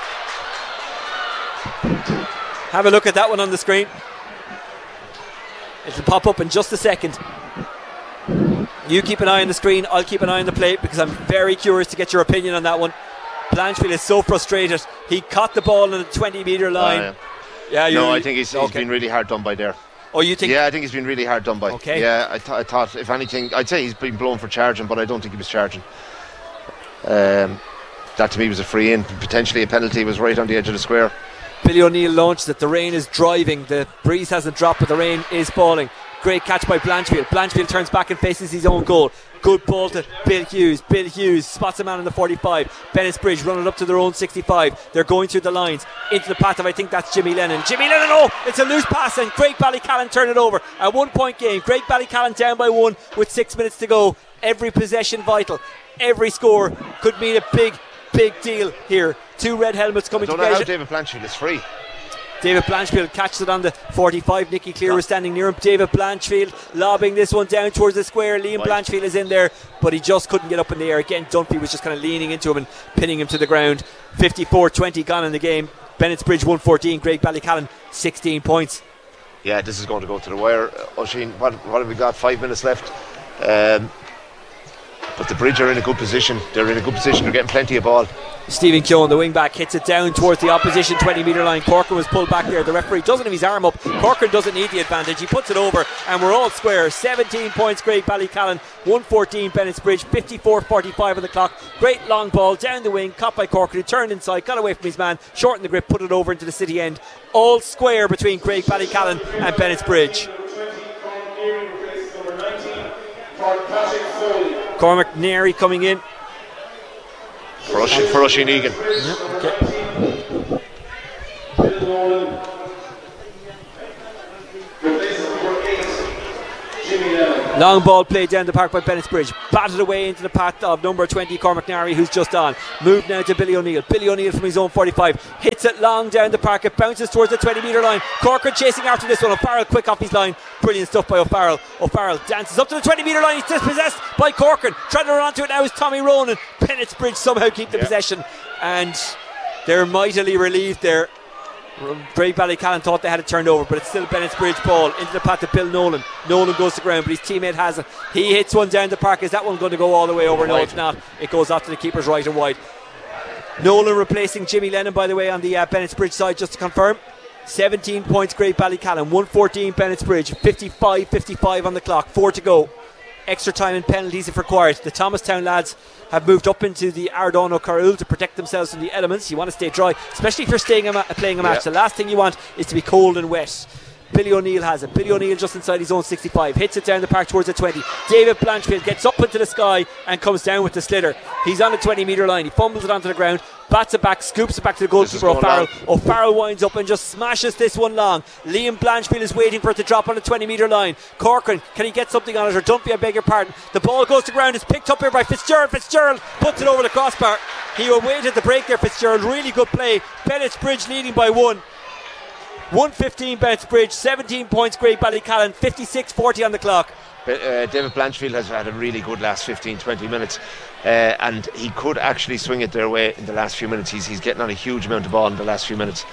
Have a look at that one on the screen. It'll pop up in just a second. You keep an eye on the screen, I'll keep an eye on the plate, because I'm very curious to get your opinion on that one. Blanchfield is so frustrated. He caught the ball on the twenty metre line. Oh, yeah, yeah no, I think he's, he's okay. been really hard done by there. Oh, you think? Yeah, I think he's been really hard done by. Okay. Yeah, I, th- I thought, if anything, I'd say he's been blown for charging, but I don't think he was charging. Um, that to me was a free in. Potentially a penalty, was right on the edge of the square. Billy O'Neill launched it. The rain is driving. The breeze hasn't dropped, but the rain is falling. Great catch by Blanchfield. Blanchfield turns back and faces his own goal. Good ball to Bill Hughes. Bill Hughes spots a man in the forty-five. Bennett's Bridge running up to their own sixty-five. They're going through the lines into the path of, I think that's Jimmy Lennon. Jimmy Lennon, oh, it's a loose pass, and Great Ballycallan turn it over. A one point game. Great Ballycallan down by one with six minutes to go. Every possession vital. Every score could mean a big, big deal here. Two red helmets coming together. I don't know how David Blanchfield is free. David Blanchfield catches it on the forty-five. Nicky Clear was standing near him. David Blanchfield lobbing this one down towards the square. Liam right. Blanchfield is in there, but he just couldn't get up in the air. Again, Dunphy was just kind of leaning into him and pinning him to the ground. fifty-four twenty gone in the game. Bennett's Bridge one fourteen, Great Ballycallan sixteen points. Yeah, this is going to go to the wire. Oisín, what, what have we got? Five minutes left. Um, but the Bridge are in a good position. They're in a good position. They're getting plenty of ball. Stephen Keoghan, the wing back, hits it down towards the opposition twenty metre line. Corcoran was pulled back there. The referee doesn't have his arm up. Corcoran doesn't need the advantage. He puts it over and we're all square. seventeen points Great Ballycallan, one fourteen Bennett's Bridge, fifty-four forty-five on the clock. Great long ball down the wing, caught by Corcoran. He turned inside, got away from his man, shortened the grip, put it over into the city end. All square between Great Ballycallan and Bennett's Bridge. Cormac Neri coming in for Oisin for Oisin Egan. Yeah, okay. Long ball played down the park by Bennett's Bridge, batted away into the path of number twenty Cormac Nari, who's just on. Moved now to Billy O'Neill. Billy O'Neill from his own forty-five hits it long down the park. It bounces towards the twenty metre line. Corcoran chasing after this one. O'Farrell quick off his line. Brilliant stuff by O'Farrell. O'Farrell dances up to the twenty metre line. He's dispossessed by Corcoran. Trying to run onto it now is Tommy Ronan. Bennett's Bridge somehow keep the yeah. possession, and they're mightily relieved there. Great Ballycallan thought they had it turned over, but it's still Bennett's Bridge ball into the path of Bill Nolan. Nolan goes to ground, but his teammate has it. He hits one down the park. Is that one going to go all the way over? No, it's not. It goes off to the keeper's right and wide. Nolan replacing Jimmy Lennon, by the way, on the uh, Bennett's Bridge side, just to confirm. seventeen points Great Ballycallan, one fourteen Bennett's Bridge, fifty-five fifty-five on the clock, four to go. Extra time and penalties if required. The Thomastown lads have moved up into the Ardon O'Carroll to protect themselves from the elements. You want to stay dry, especially if you're staying a ma- playing a match. Yeah. The last thing you want is to be cold and wet. Billy O'Neill has it. Billy O'Neill just inside his own sixty-five, hits it down the park towards the twenty. David Blanchfield gets up into the sky and comes down with the sliotar. He's on the twenty metre line. He fumbles it onto the ground, bats it back, scoops it back to the goalkeeper O'Farrell. O'Farrell winds up and just smashes this one long. Liam Blanchfield is waiting for it to drop on the twenty metre line. Corcoran, can he get something on it? Or Dunphy, I beg your pardon. The ball goes to ground. It's picked up here by Fitzgerald. Fitzgerald puts it over the crossbar. He awaited the break there, Fitzgerald. Really good play. Bennett's Bridge leading by one. one fifteen Bennett's Bridge, seventeen points Great Ballycallan, fifty-six forty on the clock. Uh, David Blanchfield has had a really good last fifteen twenty minutes, uh, and he could actually swing it their way in the last few minutes. He's, he's getting on a huge amount of ball in the last few minutes.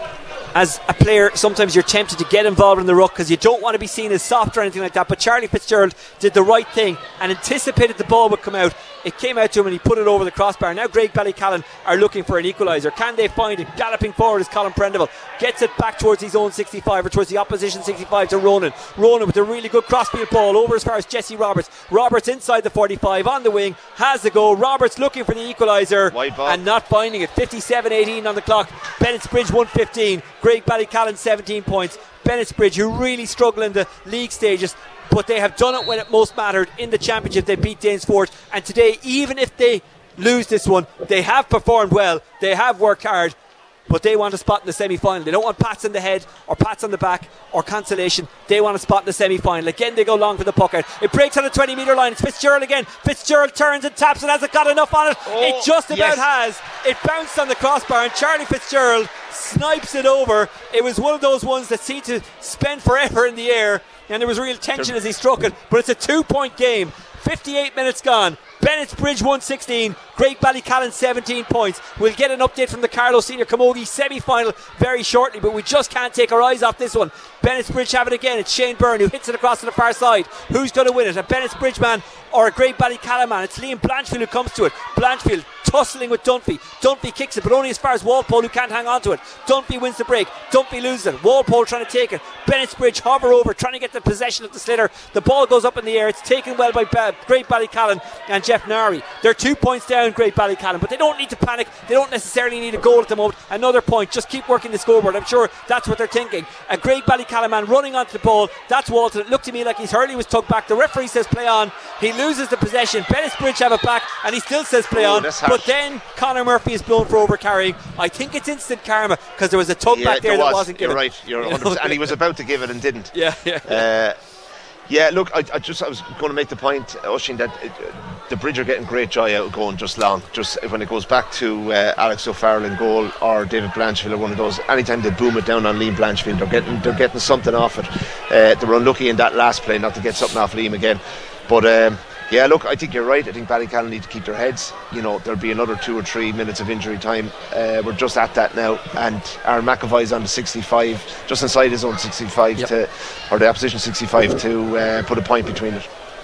As a player, sometimes you're tempted to get involved in the ruck because you don't want to be seen as soft or anything like that, but Charlie Fitzgerald did the right thing and anticipated the ball would come out. It came out to him and he put it over the crossbar. Now Great Ballycallan are looking for an equaliser. Can they find it? Galloping forward is Colin Prendeville. Gets it back towards his own sixty-five, or towards the opposition sixty-five, to Ronan. Ronan with a really good crossfield ball over as far as Jesse Roberts. Roberts inside the forty-five on the wing, has the goal. Roberts looking for the equaliser and not finding it. fifty-seven eighteen on the clock. Bennett's Bridge one fifteen. Great Ballycallan seventeen points. Bennett's Bridge, who really struggle in the league stages, but they have done it when it most mattered. In the championship they beat Danesfort, and today, even if they lose this one, they have performed well, they have worked hard, but they want a spot in the semi-final. They don't want pats in the head or pats on the back or consolation. They want a spot in the semi-final. Again, they go long for the puck out. It breaks on the twenty metre line. It's Fitzgerald again. Fitzgerald turns and taps it. Has it got enough on it? Oh, it just about yes. has. It bounced on the crossbar and Charlie Fitzgerald snipes it over. It was one of those ones that seemed to spend forever in the air, and there was real tension as he struck it, but it's a two point game. fifty-eight minutes gone. Bennett's Bridge one sixteen, Great Ballycallan seventeen points. We'll get an update from the Carlow Senior Camogie semi-final very shortly, but we just can't take our eyes off this one. Bennett's Bridge have it again. It's Shane Byrne who hits it across to the far side. Who's going to win it? A Bennett's Bridge man or a Great Ballycallan man? It's Liam Blanchfield who comes to it. Blanchfield tussling with Dunphy. Dunphy kicks it, but only as far as Walpole, who can't hang on to it. Dunphy wins the break. Dunphy loses it. Walpole trying to take it. Bennett's Bridge hover over, trying to get the possession of the sliotar. The ball goes up in the air. It's taken well by ba- Great Ballycallan and Jeff Nari. They're two points down, Great Ballycallan, but they don't need to panic. They don't necessarily need a goal at the moment. Another point, just keep working the scoreboard. I'm sure that's what they're thinking. A Great Ballycallan man running onto the ball. That's Walton. It looked to me like his hurley was tugged back. The referee says play on. He loses the possession. Bennett's Bridge have it back, and he still says play oh, on. But then Conor Murphy is blown for overcarrying. I think it's instant karma because there was a tug yeah, back there, there was. that wasn't given. You're right. You're one hundred percent. And he was about to give it and didn't. Yeah, yeah. Uh, yeah, look, I, I just I was going to make the point, Oisin, that it, the Bridge are getting great joy out of going just long. Just when it goes back to uh, Alex O'Farrell in goal or David Blanchfield or one of those, anytime they boom it down on Liam Blanchfield, they're getting they're getting something off it. Uh, they were unlucky in that last play not to get something off Liam again. But um, yeah, look, I think you're right. I think Ballycallan need to keep their heads. You know, there'll be another two or three minutes of injury time. Uh, we're just at that now, and Aaron McAvoy's on the sixty-five, just inside his own sixty-five, yep. to, or the opposition sixty-five, to uh, put a point between it.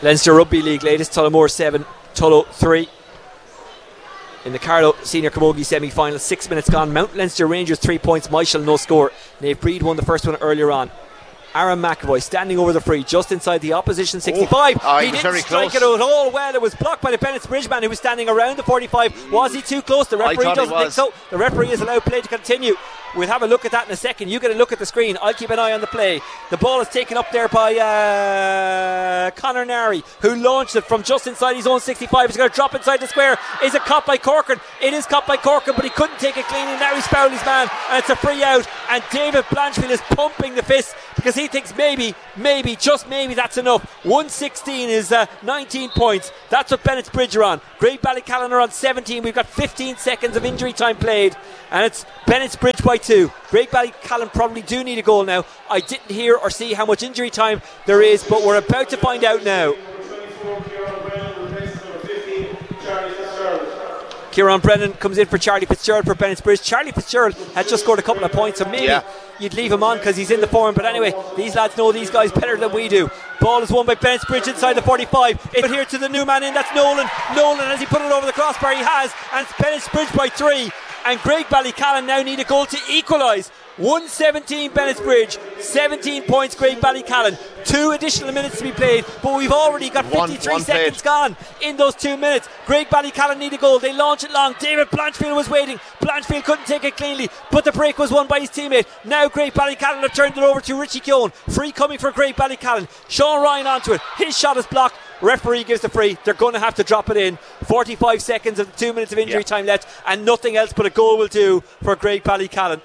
Leinster Rugby League latest, Tullamore seven, Tullow three. In the Carlow Senior Camogie semi-final, six minutes gone. Mount Leinster Rangers three points, Michael no score. Nave Breed won the first one earlier on. Aaron McAvoy standing over the free just inside the opposition sixty-five. Oh, he, he didn't very strike close. it at all well. It was blocked by the Bennett's Bridge man who was standing around the forty-five. Was he too close? The referee thought he doesn't think was. so. The referee is allowed play to continue. We'll have a look at that in a second. You get a look at the screen. I'll keep an eye on the play. The ball is taken up there by uh, Conor Nari, who launched it from just inside his own sixty-five. He's going to drop inside the square. Is it caught by Corcoran? It is caught by Corcoran, but he couldn't take it cleanly. Now he's fouled his man, and it's a free out. And David Blanchfield is pumping the fist because he thinks maybe, maybe, just maybe that's enough. one sixteen is uh, nineteen points. That's what Bennett's Bridge are on. Great Ballycallan are on seventeen. We've got fifteen seconds of injury time played, and it's Bennett's Bridge by two. Great Ballycallan probably do need a goal now. I didn't hear or see how much injury time there is, but we're about to find out now. Kieran Brennan comes in for Charlie Fitzgerald for Bennett's Bridge. Charlie Fitzgerald had just scored a couple of points, so maybe yeah. you'd leave him on because he's in the form. But anyway, these lads know these guys better than we do. Ball is won by Bennett's Bridge inside the forty-five. It's here to the new man in, that's Nolan. Nolan, as he put it over the crossbar, he has, and it's Bennett's Bridge by three. And Great Ballycallan now need a goal to equalise. one seventeen Bennett's Bridge, seventeen points Great Ballycallan. Two additional minutes to be played, but we've already got fifty-three one, one seconds played. gone in those two minutes. Great Ballycallan need a goal. They launch it long. David Blanchfield was waiting. Blanchfield couldn't take it cleanly, but the break was won by his teammate. Now Great Ballycallan have turned it over to Richie Keown. Free coming for Great Ballycallan. Sean Ryan onto it. His shot is blocked. Referee gives the free. They're going to have to drop it in. forty-five seconds of the two minutes of injury yeah. time left, and nothing else but a goal will do for Great Ballycallan.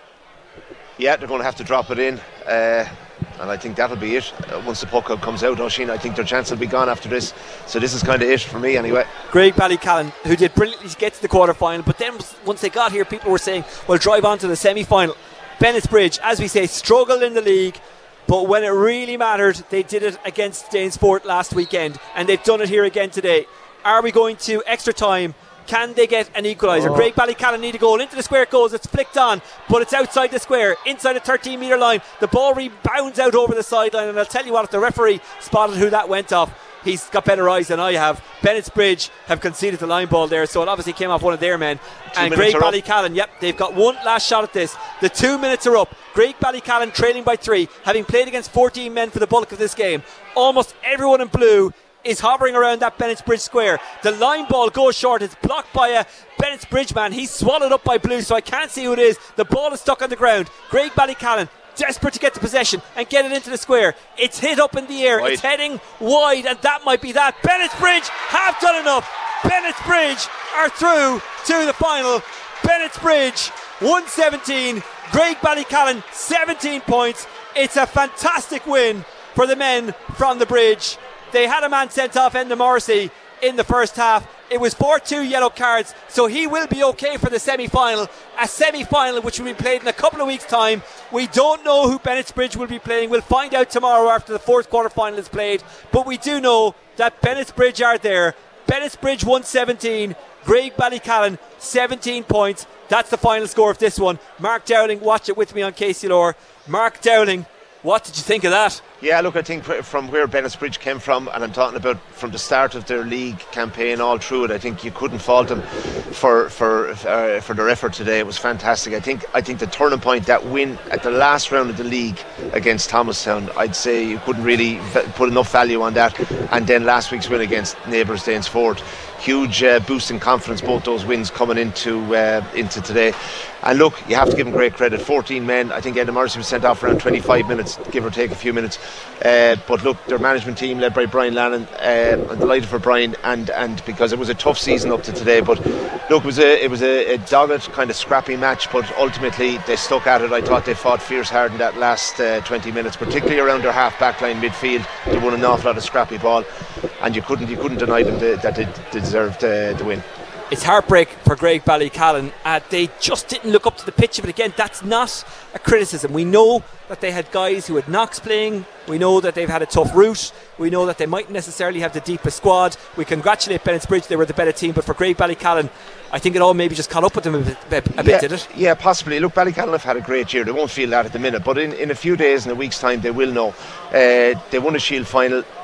Yeah, they're going to have to drop it in, uh, and I think that'll be it. Uh, once the puck comes out, Oisin, I think their chance will be gone after this. So this is kind of it for me anyway. Great Ballycallan, who did brilliantly to get to the quarter final, but then once they got here, people were saying, well, drive on to the semi-final. Bennett's Bridge, as we say, struggled in the league, but when it really mattered, they did it against Danesfort last weekend, and they've done it here again today. Are we going to extra time? Can they get an equaliser? Oh. Great Ballycallan need a goal. Into the square it goes. It's flicked on, but it's outside the square, inside the thirteen metre line. The ball rebounds out over the sideline, and I'll tell you what, if the referee spotted who that went off, he's got better eyes than I have. Bennett's Bridge have conceded the line ball there, so it obviously came off one of their men. Two and Great Ballycallan, yep, they've got one last shot at this. The two minutes are up. Great Ballycallan trailing by three, having played against fourteen men for the bulk of this game. Almost everyone in blue is hovering around that Bennett's Bridge square. The line ball goes short. It's blocked by a Bennett's Bridge man. He's swallowed up by blue, so I can't see who it is. The ball is stuck on the ground. Great Ballycallan desperate to get the possession and get it into the square. It's hit up in the air. Wide. It's heading wide, and that might be that. Bennett's Bridge have done enough. Bennett's Bridge are through to the final. Bennett's Bridge one seventeen. Great Ballycallan seventeen points. It's a fantastic win for the men from the Bridge. They had a man sent off, Enda Morrissey, in the first half. It was four two yellow cards, so he will be okay for the semi-final. A semi-final which will be played in a couple of weeks' time. We don't know who Bennett's Bridge will be playing. We'll find out tomorrow after the fourth quarter-final is played. But we do know that Bennett's Bridge are there. Bennett's Bridge one seventeen, Great Ballycallan seventeen points. That's the final score of this one. Mark Dowling, watch it with me on K C L R. Mark Dowling, what did you think of that? Yeah, look, I think from where Bennett's Bridge came from, and I'm talking about from the start of their league campaign all through it, I think you couldn't fault them for for uh, for their effort today. It was fantastic. I think I think the turning point, that win at the last round of the league against Thomastown, I'd say you couldn't really put enough value on that. And then last week's win against neighbours Danesfort, huge uh, boost in confidence, both those wins coming into uh, into today. And look, you have to give them great credit. fourteen men. I think Enda Morrissey was sent off around twenty-five minutes, give or take a few minutes. Uh, but look, their management team led by Brian Lannon, uh, I'm delighted for Brian, and, and because it was a tough season up to today. But look, it was a it was a, a dogged, kind of scrappy match, but ultimately they stuck at it. I thought they fought fierce hard in that last uh, twenty minutes, particularly around their half back line midfield. They won an awful lot of scrappy ball, and you couldn't you couldn't deny them the, that they, they deserved uh, the win. It's heartbreak for Great Ballycallan. Uh, they just didn't look up to the pitch, but again, that's not a criticism. We know that they had guys who had Knox playing. We know that they've had a tough route. We know that they mightn't necessarily have the deepest squad. We congratulate Bennett's Bridge, they were the better team, but for Great Ballycallan, I think it all maybe just caught up with them a bit, a bit yeah, did it? Yeah, possibly. Look, Ballycallan have had a great year. They won't feel that at the minute, but in, in a few days, in a week's time, they will know. Uh, they won a Shield final.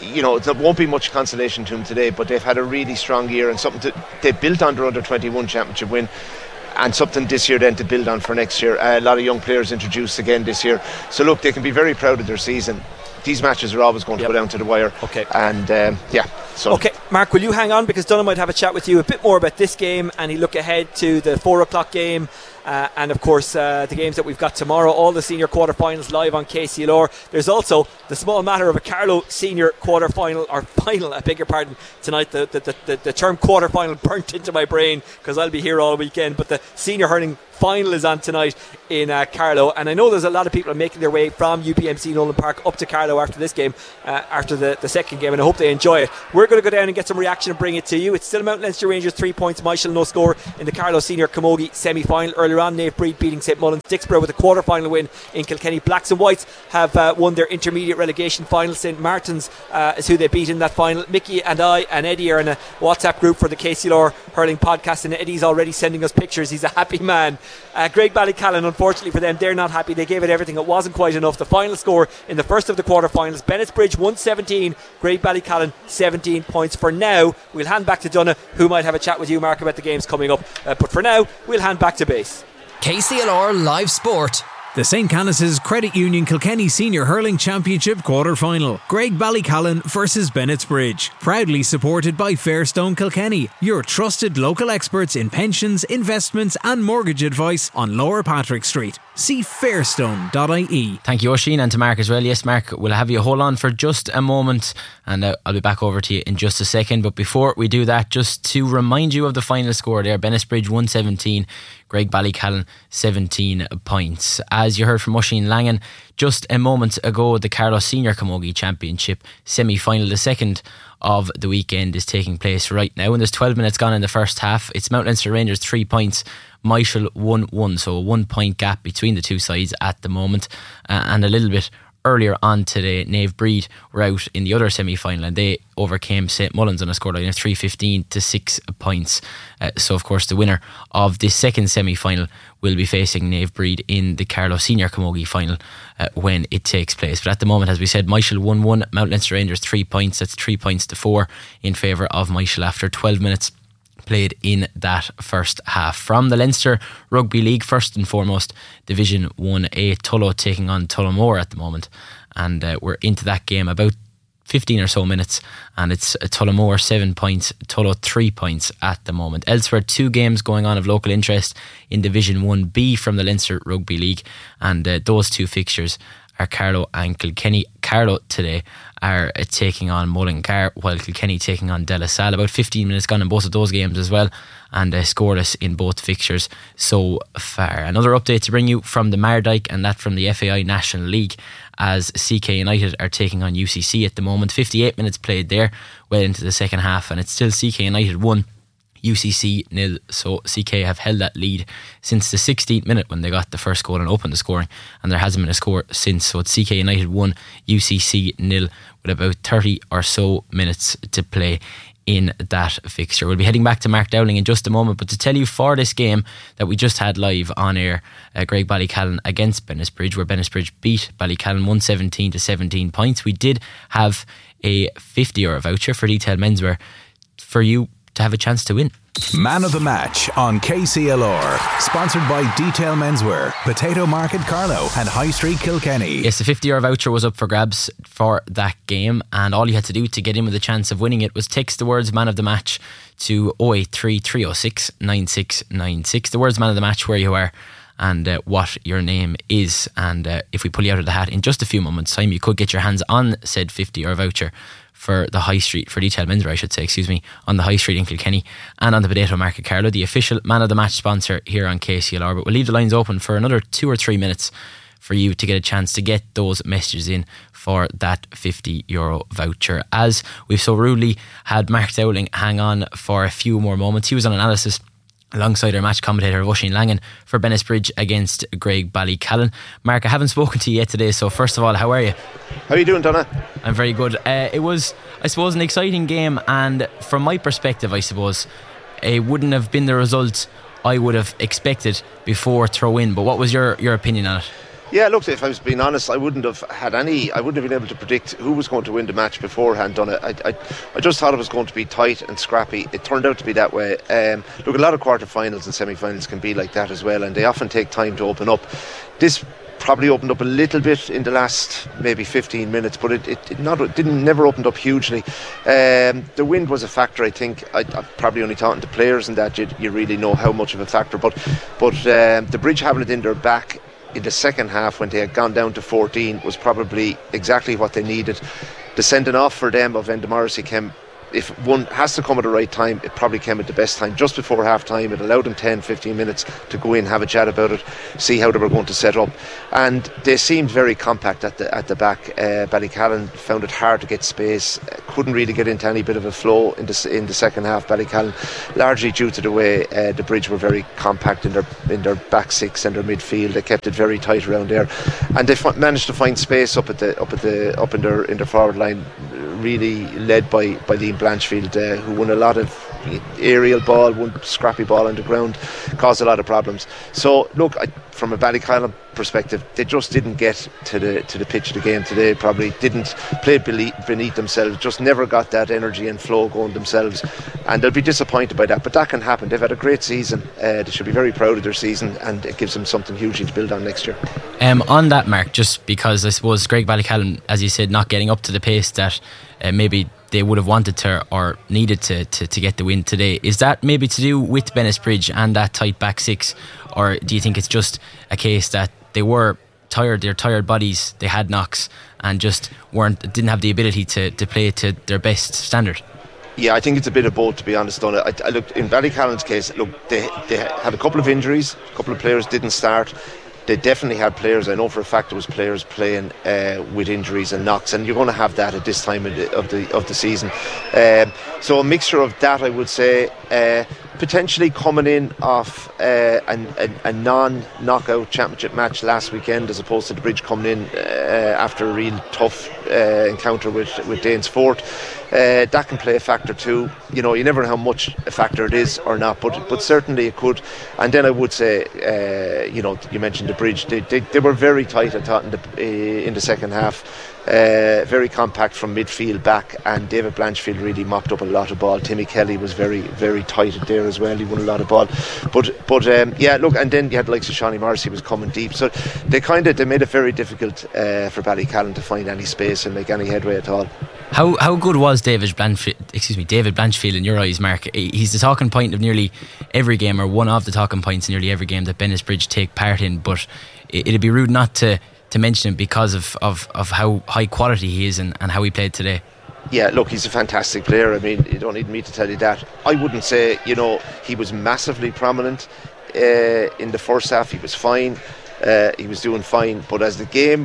you know, there won't be much consolation to them today, but they've had a really strong year and something to, they built on their under twenty-one championship win, and something this year then to build on for next year. Uh, a lot of young players introduced again this year, so look, they can be very proud of their season. These matches are always going to yep. go down to the wire. Okay. And um, yeah. So. Okay, Mark, will you hang on, because Donagh might have a chat with you a bit more about this game, and he'll look ahead to the four o'clock game. Uh, and of course uh, the games that we've got tomorrow, all the senior quarterfinals live on K C L R. There's also the small matter of a Carlow senior quarterfinal, or final, I beg your pardon, tonight. The, the, the, the, the term quarterfinal burnt into my brain because I'll be here all weekend, but the senior hurling final is on tonight in uh, Carlow, and I know there's a lot of people making their way from U P M C Nolan Park up to Carlow after this game, uh, after the, the second game, and I hope they enjoy it. We're going to go down and get some reaction and bring it to you. It's still Mount Leinster Rangers three points, Michael no score in the Carlow Senior Camogie semi-final. Earlier on, Naomh Breed beating St Mullins. Dixborough with a quarter-final win in Kilkenny. Blacks and Whites have uh, won their intermediate relegation final. St Martin's uh, is who they beat in that final. Mickey and I and Eddie are in a WhatsApp group for the K C L R Hurling podcast, and Eddie's already sending us pictures. He's a happy man. uh, Graigue-Ballycallan, unfortunately for them, they're not happy. They gave it everything. It wasn't quite enough. The final score in the first of the quarter-finals, Bennettsbridge one seventeen, Graigue-Ballycallan seventeen points. For now, we'll hand back to Donagh, who might have a chat with you, Mark, about the games coming up, uh, but for now we'll hand back to base. K C L R Live Sport. The Saint Canice's Credit Union Kilkenny Senior Hurling Championship quarter-final. Graigue-Ballycallan versus Bennettsbridge. Proudly supported by Fairstone Kilkenny, your trusted local experts in pensions, investments and mortgage advice on Lower Patrick Street. See fairstone dot I E. Thank you, Oisín, and to Mark as well. Yes, Mark, we'll have you hold on for just a moment, and uh, I'll be back over to you in just a second. But before we do that, just to remind you of the final score there, Bennettsbridge one seventeen, Graigue-Ballycallan seventeen points. As you heard from Oisín Langan just a moment ago, the Carlow Senior Camogie Championship semi-final, the second of the weekend, is taking place right now, and there's twelve minutes gone in the first half. It's Mount Leinster Rangers three points, Michael one one, so a one point gap between the two sides at the moment. Uh, and a little bit earlier on today, Naomh Breed were out in the other semi-final, and they overcame St Mullins on a scoreline of three fifteen to six points. Uh, so of course the winner of this second semi-final will be facing Naomh Breed in the Carlow Senior Camogie final uh, when it takes place. But at the moment, as we said, Michael one one, Mount Leinster Rangers three points. That's three points to four in favour of Michael after twelve minutes played in that first half. From the Leinster Rugby League, first and foremost, Division one A, Tullow taking on Tullamore at the moment, and uh, we're into that game about fifteen or so minutes, and it's uh, Tullamore seven points, Tullow three points at the moment. Elsewhere, two games going on of local interest in Division one B from the Leinster Rugby League, and uh, those two fixtures are Carlow and Kilkenny. Carlow today are uh, taking on Mullingar, while Kilkenny taking on De La Salle. About fifteen minutes gone in both of those games as well, and uh, scoreless in both fixtures so far. Another update to bring you from the Mardyke, and that from the F A I National League, as C K United are taking on U C C at the moment. fifty-eight minutes played there, well into the second half, and it's still C K United one, U C C nil. So C K have held that lead since the sixteenth minute when they got the first goal and opened the scoring, and there hasn't been a score since. So it's C K United one, U C C nil, with about thirty or so minutes to play in that fixture. We'll be heading back to Mark Dowling in just a moment, but to tell you, for this game that we just had live on air, uh, Graigue-Ballycallan against Bennettsbridge, where Bennettsbridge beat Ballycallan one seventeen to seventeen points, we did have a fifty euro voucher for Detail Menswear for you to have a chance to win. Man of the Match on K C L R, sponsored by Detail Menswear, Potato Market Carlow and High Street Kilkenny. Yes, the fifty euro voucher was up for grabs for that game, and all you had to do to get in with a chance of winning it was text the words Man of the Match to oh eight three, three oh six, nine six nine six. The words Man of the Match, where you are, and uh, what your name is, and uh, if we pull you out of the hat in just a few moments time, you could get your hands on said fifty euro voucher for the High Street, for Detail Menswear I should say, excuse me, on the High Street in Kilkenny and on the Potato Market Carlow, the official Man of the Match sponsor here on K C L R. But we'll leave the lines open for another two or three minutes for you to get a chance to get those messages in for that fifty euro voucher. As we've so rudely had Mark Dowling hang on for a few more moments, he was on analysis alongside our match commentator Oisín Langan for Bennettsbridge against Graigue-Ballycallan. Mark, I haven't spoken to you yet today, so first of all, how are you? How are you doing, Donagh? I'm very good. Uh, it was, I suppose, an exciting game, and from my perspective, I suppose, it wouldn't have been the result I would have expected before throw-in, but what was your, your opinion on it? Yeah, look, if I was being honest, I wouldn't have had any, I wouldn't have been able to predict who was going to win the match beforehand done it. I, I, I just thought it was going to be tight and scrappy. It turned out to be that way. Um, look, a lot of quarterfinals and semi-finals can be like that as well, and they often take time to open up. This probably opened up a little bit in the last maybe fifteen minutes, but it, it, it not it didn't never opened up hugely. Um, the wind was a factor, I think. I, I'm probably only talking to players and that you, you really know how much of a factor, but but um, the Bridge having it in their back in the second half when they had gone down to fourteen was probably exactly what they needed. The sending off for them of Enda Morrissey came, if one has to come at the right time, it probably came at the best time, just before half time. It allowed them ten fifteen minutes to go in, have a chat about it, see how they were going to set up, and they seemed very compact at the at the back. uh, Ballycallan found it hard to get space, uh, couldn't really get into any bit of a flow in the, in the second half. Ballycallan, largely due to the way uh, the Bridge were very compact in their in their back six and their midfield. They kept it very tight around there, and they f- managed to find space up at the up at the up in their in their forward line, really led by by Liam Blanchfield, uh, who won a lot of aerial ball, one scrappy ball on the ground, caused a lot of problems. So look, I, from a Ballycallan perspective, they just didn't get to the to the pitch of the game today. Probably didn't play beneath, beneath themselves, just never got that energy and flow going themselves, and they'll be disappointed by that, but that can happen. They've had a great season, uh, they should be very proud of their season, and it gives them something hugely to build on next year. Um, on that, Mark, just because I suppose Greg Ballycallan, as you said, not getting up to the pace that uh, maybe they would have wanted to or needed to, to, to get the win today. Is that maybe to do with Bennettsbridge and that tight back six, or do you think it's just a case that they were tired, they're tired bodies, they had knocks and just weren't didn't have the ability to, to play to their best standard? Yeah, I think it's a bit of both, to be honest on it. I, I looked in Ballycallan's case, look, they they had a couple of injuries, a couple of players didn't start. They definitely had players, I know for a fact there was players playing uh, with injuries and knocks, and you're going to have that at this time of the of the, of the season. Um, so a mixture of that, I would say, uh, potentially coming in off uh, an, a, a non-knockout championship match last weekend, as opposed to the Bridge coming in uh, after a real tough uh, encounter with, with Danesfort. Uh, that can play a factor too. You know, you never know how much a factor it is or not, but but certainly it could. And then I would say, uh, you know, you mentioned the Bridge. They they, they were very tight, I thought, in the uh, in the second half. Uh, very compact from midfield back, and David Blanchfield really mopped up a lot of ball. Timmy Kelly was very very tight there as well. He won a lot of ball. But but um, yeah, look, and then you had the likes of Shawnee Morrissey was coming deep. So they kind of they made it very difficult uh, for Ballycallan to find any space and make any headway at all. How how good was David Blanchfield, excuse me, David Blanchfield in your eyes, Mark? He's the talking point of nearly every game, or one of the talking points in nearly every game that Bennettsbridge take part in. But it'd be rude not to, to mention him because of, of, of how high quality he is and, and how he played today. Yeah, look, he's a fantastic player. I mean, you don't need me to tell you that. I wouldn't say, you know, he was massively prominent uh, in the first half. He was fine. Uh, he was doing fine. But as the game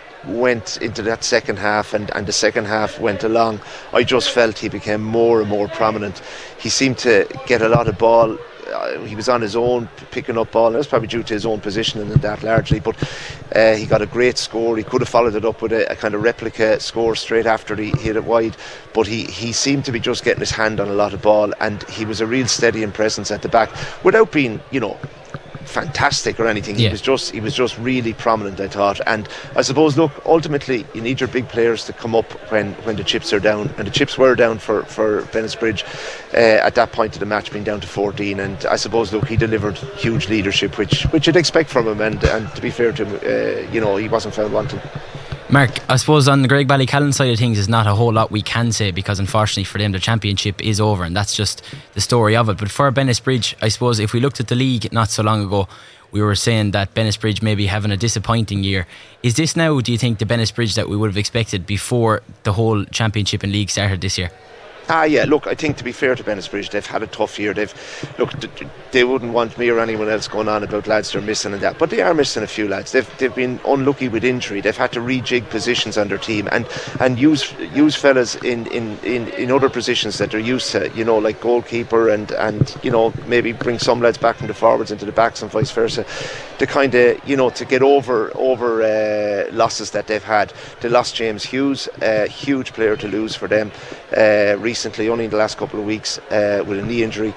went into that second half and, and the second half went along, I just felt he became more and more prominent. He seemed to get a lot of ball. Uh, he was on his own picking up ball, and that's probably due to his own positioning and that largely, but uh, he got a great score. He could have followed it up with a, a kind of replica score straight after he hit it wide, but he, he seemed to be just getting his hand on a lot of ball, and he was a real steadying presence at the back without being, you know, fantastic or anything. Yeah. He was just he was just really prominent, I thought. And I suppose, look, ultimately you need your big players to come up when, when the chips are down, and the chips were down for, for Bennettsbridge uh, at that point of the match, being down to fourteen. And I suppose, look, he delivered huge leadership, which which you'd expect from him, and, and to be fair to him, uh, you know, he wasn't found wanting. Mark, I suppose on the Greg Ballycallan side of things, there's not a whole lot we can say, because unfortunately for them the championship is over, and that's just the story of it. But for Bennettsbridge, I suppose if we looked at the league not so long ago, we were saying that Bennettsbridge may be having a disappointing year. Is this now, do you think, the Bennettsbridge that we would have expected before the whole championship and league started this year? Ah, yeah. Look, I think to be fair to Bennettsbridge, they've had a tough year. They've look, they wouldn't want me or anyone else going on about lads they're missing and that, but they are missing a few lads. They've they've been unlucky with injury. They've had to rejig positions on their team and and use use fellas in, in, in, in other positions that they're used to. You know, like goalkeeper and and you know, maybe bring some lads back from the forwards into the backs and vice versa. To kind of, you know, to get over over uh, losses that they've had. They lost James Hughes, a huge player to lose for them uh, recently, only in the last couple of weeks, uh, with a knee injury.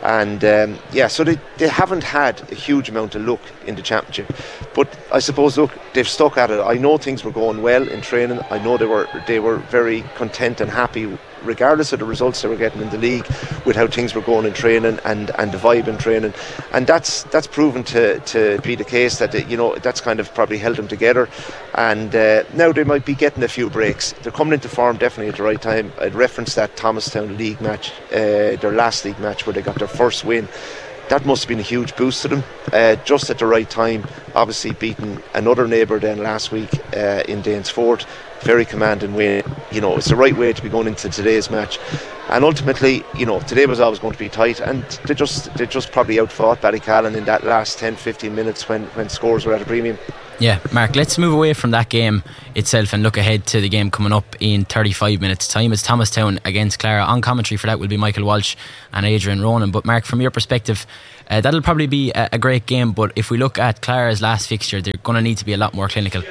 And um, yeah, so they, they haven't had a huge amount of luck in the championship, but I suppose, look, they've stuck at it. I know things were going well in training. I know they were they were very content and happy, regardless of the results they were getting in the league, with how things were going in training and, and the vibe in training. And that's that's proven to, to be the case, that they, you know, that's kind of probably held them together. And uh, now they might be getting a few breaks. They're coming into form definitely at the right time. I'd reference that Thomastown league match, uh, their last league match where they got their first win. That must have been a huge boost to them, uh, just at the right time. Obviously beating another neighbour then last week uh, in Danesfort. Very commanding win. You know, it's the right way to be going into today's match. And ultimately, you know, today was always going to be tight, and they just they just probably outfought Ballycallan in that last ten fifteen minutes when, when scores were at a premium. Yeah, Mark, let's move away from that game itself and look ahead to the game coming up in thirty-five minutes time. It's Thomastown against Clara. On commentary for that will be Michael Walsh and Adrian Ronan. But Mark, from your perspective, uh, that'll probably be a, a great game, but if we look at Clara's last fixture, they're going to need to be a lot more clinical.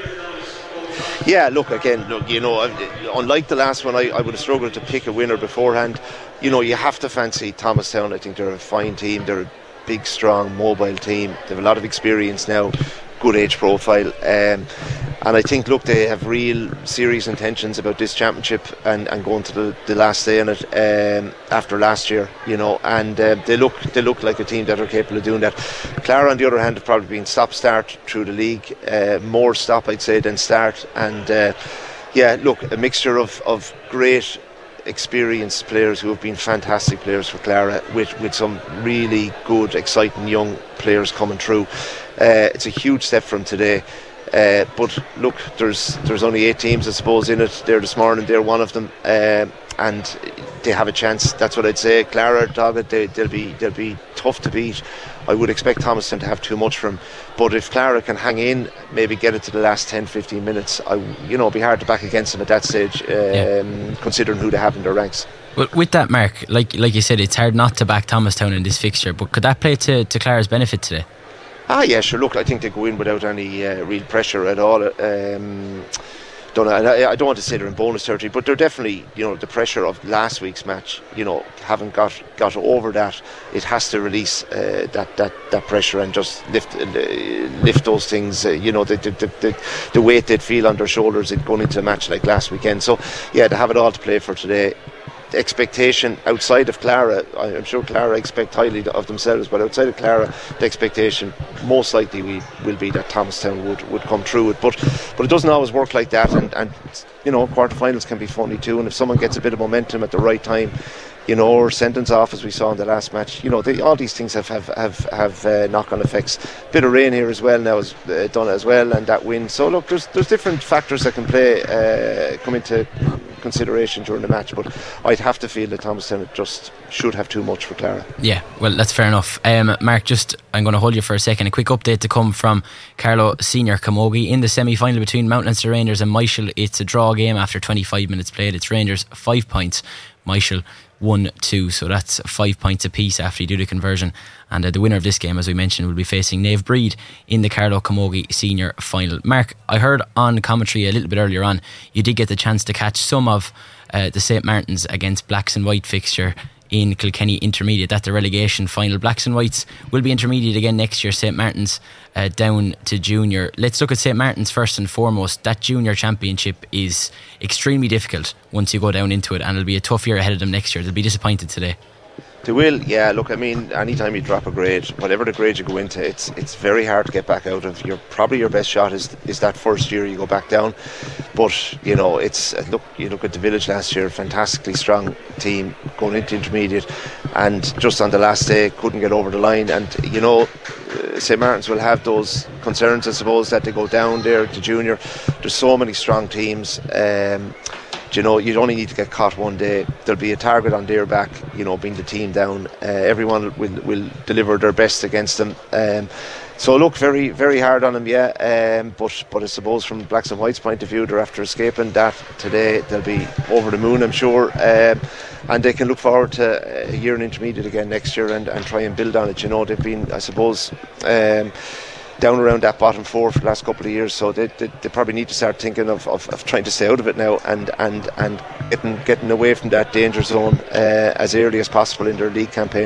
Yeah, look, again, look, you know, unlike the last one, I, I would have struggled to pick a winner beforehand. You know, you have to fancy Thomastown. I think they're a fine team. They're a big, strong, mobile team. They have a lot of experience now, good age profile. Um, and I think, look, they have real serious intentions about this championship and, and going to the, the last day in it um, after last year, you know. And uh, they look they look like a team that are capable of doing that. Clara, on the other hand, have probably been stop-start through the league. Uh, more stop, I'd say, than start. And, uh, yeah, look, a mixture of, of great experienced players who have been fantastic players for Clara, with, with some really good, exciting young players coming through. Uh, it's a huge step from today. Uh, but look, there's there's only eight teams, I suppose, in it. There this morning, they're one of them, uh, and they have a chance. That's what I'd say. Clara, dogged, they, they'll be they'll be tough to beat. I would expect Thomastown to have too much for them, but if Clara can hang in, maybe get it to the last ten fifteen minutes, I, you know, it'd be hard to back against them at that stage, um, yeah. considering who they have in their ranks. Well, with that, Mark, like like you said, it's hard not to back Thomastown in this fixture, but could that play to, to Clara's benefit today? Ah, yeah, sure. Look, I think they go in without any uh, real pressure at all. Um, don't know, I, I don't want to say they're in bonus territory, but they're definitely, you know, the pressure of last week's match. You know, haven't got got over that. It has to release uh, that, that that pressure and just lift uh, lift those things. Uh, you know, the the, the the weight they'd feel on their shoulders in going into a match like last weekend. So, yeah, they have it all to play for today. The expectation outside of Clara, I'm sure Clara expect highly of themselves, but outside of Clara, the expectation most likely we, will be that Thomastown would, would come through it. But but it doesn't always work like that, and, and you know, quarterfinals can be funny too. And if someone gets a bit of momentum at the right time, you know, or sentence off as we saw in the last match, you know, they, all these things have have have, have uh, knock-on effects. Bit of rain here as well now has uh, done as well, and that wind. So look, there's there's different factors that can play uh, come into consideration during the match, but I'd have to feel that Thomastown just should have too much for Clara. Yeah, well, that's fair enough. um, Mark, just I'm going to hold you for a second. A quick update to come from Carlow Senior Camogie in the semi-final between Mount Leinster Rangers and Michael. It's a draw game after twenty-five minutes played. It's Rangers five points, Michael one two, so that's five points apiece after you do the conversion. And uh, the winner of this game, as we mentioned, will be facing Nave Breed in the Carlow Camogie Senior Final. Mark, I heard on commentary a little bit earlier on, you did get the chance to catch some of uh, the Saint Martin's against Blacks and White fixture in Kilkenny Intermediate. That's the relegation final. Blacks and Whites will be intermediate again next year. Saint Martin's uh, down to junior. Let's look at Saint Martin's first and foremost. That junior championship is extremely difficult once you go down into it, and it'll be a tough year ahead of them next year. They'll be disappointed today. They will, yeah. Look, I mean, anytime you drop a grade, whatever the grade you go into, it's it's very hard to get back out of. Your probably your best shot is is that first year you go back down. But you know, it's look. You look at the Village last year, fantastically strong team going into intermediate, and just on the last day couldn't get over the line. And you know, uh, Saint Martin's will have those concerns, I suppose, that they go down there to junior. There's so many strong teams. Um, You know, you only need to get caught one day. There'll be a target on their back, you know, being the team down. Uh, everyone will, will deliver their best against them. Um, so look, very, very hard on them, yeah. Um, but, but I suppose from Blacks and Whites' point of view, they're after escaping that today. They'll be over the moon, I'm sure. Um, and they can look forward to a year in intermediate again next year and, and try and build on it. You know, they've been, I suppose, Um, down around that bottom four for the last couple of years, so they, they, they probably need to start thinking of, of, of trying to stay out of it now and and, and getting, getting away from that danger zone uh, as early as possible in their league campaign.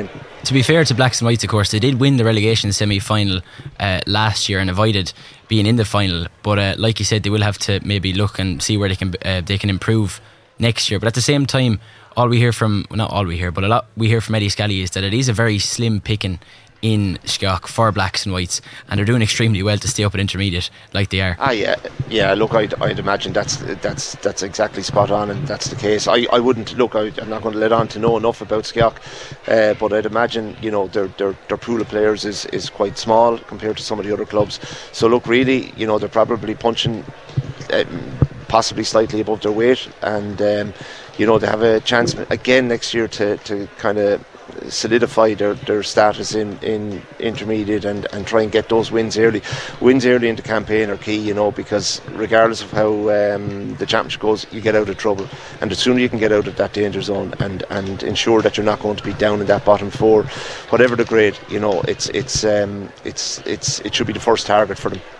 to be fair to Blacks and Whites, of course, they did win the relegation semi-final uh, last year and avoided being in the final. But uh, like you said, they will have to maybe look and see where they can uh, they can improve next year. But at the same time, all we hear from, well, not all we hear, but a lot we hear from Eddie Scally is that it is a very slim picking in Skok for Blacks and Whites, and they're doing extremely well to stay up at intermediate like they are. Ah, yeah, yeah. Look, I'd, I'd imagine that's that's that's exactly spot on, and that's the case. I, I wouldn't look. I, I'm not going to let on to know enough about Skok, uh, but I'd imagine, you know, their their their pool of players is, is quite small compared to some of the other clubs. So look, really, you know, they're probably punching um, possibly slightly above their weight, and um, you know, they have a chance again next year to to kind of solidify their, their status in, in intermediate and, and try and get those wins early. Wins early in the campaign are key, you know, because regardless of how um, the championship goes, you get out of trouble, and the sooner you can get out of that danger zone and, and ensure that you're not going to be down in that bottom four, whatever the grade, you know, it's it's um, it's it's it should be the first target for them.